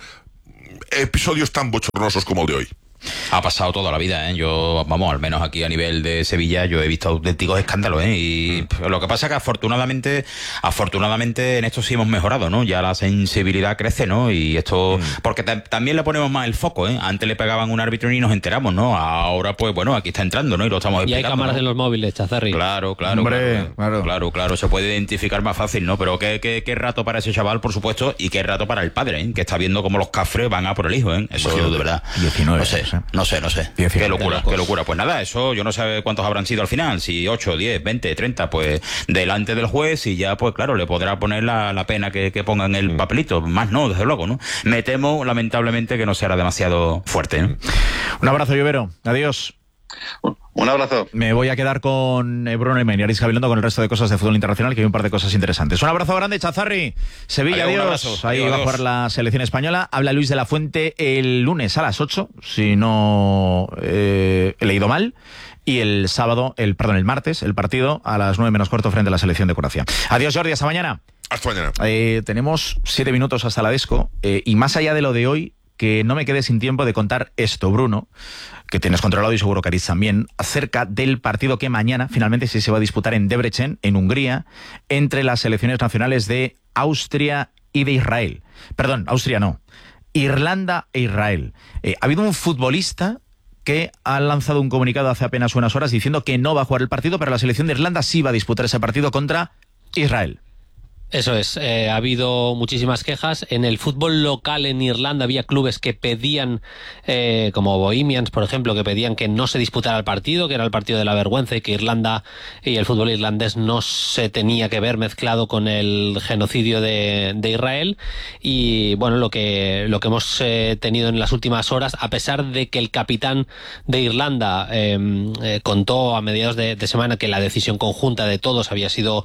S23: episodios tan bochornosos como el de hoy.
S24: Ha pasado toda la vida, ¿eh? Yo, vamos, al menos aquí a nivel de Sevilla, yo he visto auténticos escándalos, ¿eh? Y mm. lo que pasa es que afortunadamente, afortunadamente en esto sí hemos mejorado, ¿no? Ya la sensibilidad crece, ¿no? Y esto, mm. porque también le ponemos más el foco, ¿eh? Antes le pegaban un árbitro y nos enteramos, ¿no? Ahora, pues bueno, aquí está entrando, ¿no? Y lo estamos explicando.
S21: Y hay cámaras, ¿no?, en los móviles, Chazarri.
S24: Claro, claro,
S2: Hombre,
S24: claro,
S2: claro.
S24: claro, claro, se puede identificar más fácil, ¿no? Pero qué, qué, qué rato para ese chaval, por supuesto, y qué rato para el padre, ¿eh? Que está viendo cómo los cafres van a por el hijo, ¿eh? Eso de verdad.
S2: diecinueve
S24: No sé,
S2: años, ¿eh?
S24: no sé, no sé.
S2: diecinueve.
S24: Qué locura, qué locura. Pues nada, eso yo no sé cuántos habrán sido al final, si ocho, diez, veinte, treinta, pues delante del juez y ya, pues claro, le podrá poner la, la pena que, que ponga en el papelito. Más no, desde luego, ¿no? Me temo, lamentablemente, que no será demasiado fuerte, ¿no?
S2: Un abrazo, Llobero. Adiós.
S12: Un abrazo.
S2: Me voy a quedar con eh, Bruno Lemén y Aris Gabilondo con el resto de cosas de fútbol internacional, que hay un par de cosas interesantes. Un abrazo grande, Chazarri. Sevilla,
S24: Adiós, un
S2: adiós.
S24: abrazo.
S2: Ahí
S24: Adiós,
S2: va a
S24: adiós.
S2: jugar la selección española. Habla Luis de la Fuente el lunes a las ocho, si no eh, he leído mal. Y el sábado, el perdón, el martes, el partido a las nueve menos cuarto frente a la selección de Croacia. Adiós, Jordi, hasta mañana.
S23: Hasta mañana.
S2: Eh, tenemos siete minutos hasta la Desco. Eh, y más allá de lo de hoy, que no me quede sin tiempo de contar esto, Bruno, que tienes controlado y seguro que Aris también, acerca del partido que mañana finalmente sí se va a disputar en Debrecen, en Hungría, entre las selecciones nacionales de Austria y de Israel. Perdón, Austria no. Irlanda e Israel. Eh, ha habido un futbolista que ha lanzado un comunicado hace apenas unas horas diciendo que no va a jugar el partido, pero la selección de Irlanda sí va a disputar ese partido contra Israel.
S21: Eso es, eh, ha habido muchísimas quejas. En el fútbol local en Irlanda había clubes que pedían, eh, como Bohemians, por ejemplo, que pedían que no se disputara el partido, que era el partido de la vergüenza y que Irlanda y el fútbol irlandés no se tenía que ver mezclado con el genocidio de, de Israel. Y bueno, lo que, lo que hemos eh, tenido en las últimas horas, a pesar de que el capitán de Irlanda eh, eh, contó a mediados de, de semana que la decisión conjunta de todos había sido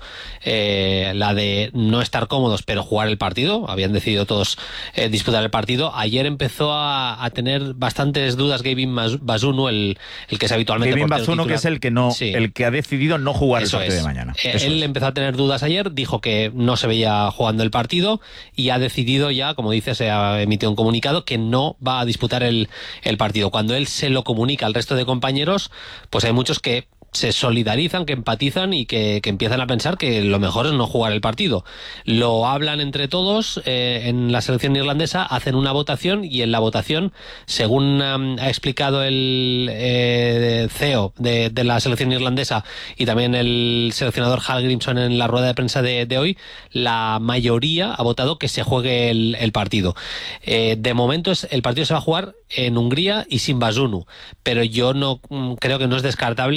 S21: eh, la de no estar cómodos pero jugar el partido, habían decidido todos eh, disputar el partido. Ayer empezó a, a tener bastantes dudas Gavin Bazunu, el, el que es habitualmente
S2: Gavin
S21: portero
S2: Bazunu,
S21: titular.
S2: que es el que no,
S21: Sí.
S2: el que ha decidido no jugar
S21: Eso
S2: el partido
S21: es.
S2: de mañana.
S21: Eh,
S2: Eso
S21: Él
S2: es.
S21: empezó a tener dudas ayer, dijo que no se veía jugando el partido y ha decidido ya, como dice, se ha emitido un comunicado que no va a disputar el, el partido. Cuando él se lo comunica al resto de compañeros, pues hay muchos que se solidarizan, que empatizan y que, que empiezan a pensar que lo mejor es no jugar el partido. Lo hablan entre todos eh, en la selección irlandesa, hacen una votación y en la votación, según um, ha explicado el eh, C E O de, de la selección irlandesa y también el seleccionador Hal Grimson en la rueda de prensa de, de hoy, la mayoría ha votado que se juegue el, el partido. Eh, de momento es, el partido se va a jugar en Hungría y sin Bazunu, pero yo no creo que no es descartable que algún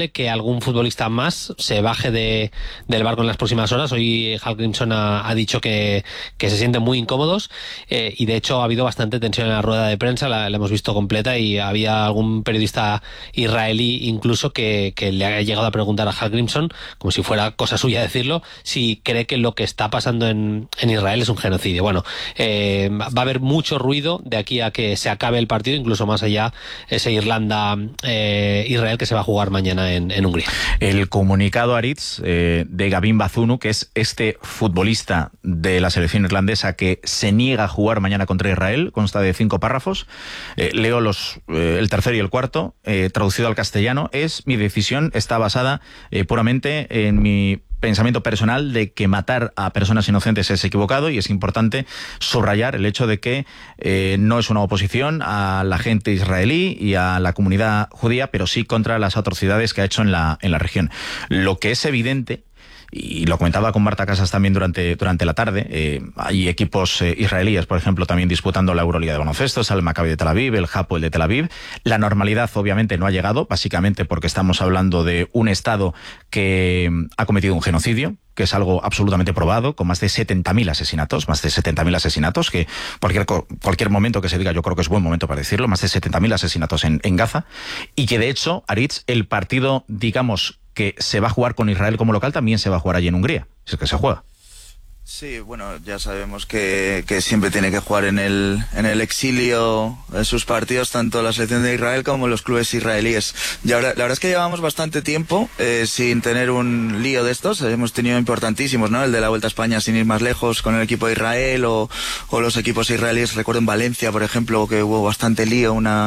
S21: algún futbolista más se baje de, del barco en las próximas horas. Hoy Hallgrímsson ha, ha dicho que, que se sienten muy incómodos eh, y de hecho ha habido bastante tensión en la rueda de prensa, la, la hemos visto completa, y había algún periodista israelí incluso que, que le ha llegado a preguntar a Hallgrímsson, como si fuera cosa suya decirlo, si cree que lo que está pasando en, en Israel es un genocidio. Bueno, eh, va a haber mucho ruido de aquí a que se acabe el partido, incluso más allá ese Irlanda-Israel eh, que se va a jugar mañana en, en Hungría.
S2: El comunicado, Aritz, eh, de Gavin Bazunu, que es este futbolista de la selección irlandesa que se niega a jugar mañana contra Israel, consta de cinco párrafos. Eh, leo los eh, el tercero y el cuarto, eh, traducido al castellano. Es mi decisión, está basada eh, puramente en mi pensamiento personal de que matar a personas inocentes es equivocado, y es importante subrayar el hecho de que eh, no es una oposición a la gente israelí y a la comunidad judía, pero sí contra las atrocidades que ha hecho en la, en la región. Lo que es evidente, y lo comentaba con Marta Casas también durante, durante la tarde, eh, hay equipos eh, israelíes, por ejemplo, también disputando la Euroliga de baloncesto, el Maccabi de Tel Aviv, el Hapoel de Tel Aviv. La normalidad obviamente no ha llegado, básicamente porque estamos hablando de un Estado que ha cometido un genocidio, que es algo absolutamente probado, con más de setenta mil asesinatos, más de setenta mil asesinatos, que cualquier, cualquier momento que se diga, yo creo que es buen momento para decirlo, más de setenta mil asesinatos en, en Gaza, y que de hecho, Aritz, el partido, digamos, que se va a jugar con Israel como local, también se va a jugar allí en Hungría, si es que se juega.
S1: Sí, bueno, ya sabemos que, que siempre tiene que jugar en el, en el exilio en sus partidos, tanto la selección de Israel como los clubes israelíes. Y ahora, la verdad es que llevamos bastante tiempo eh, sin tener un lío de estos. Hemos tenido importantísimos, ¿no? El de la Vuelta a España, sin ir más lejos, con el equipo de Israel, o, o los equipos israelíes. Recuerdo en Valencia, por ejemplo, que hubo bastante lío, una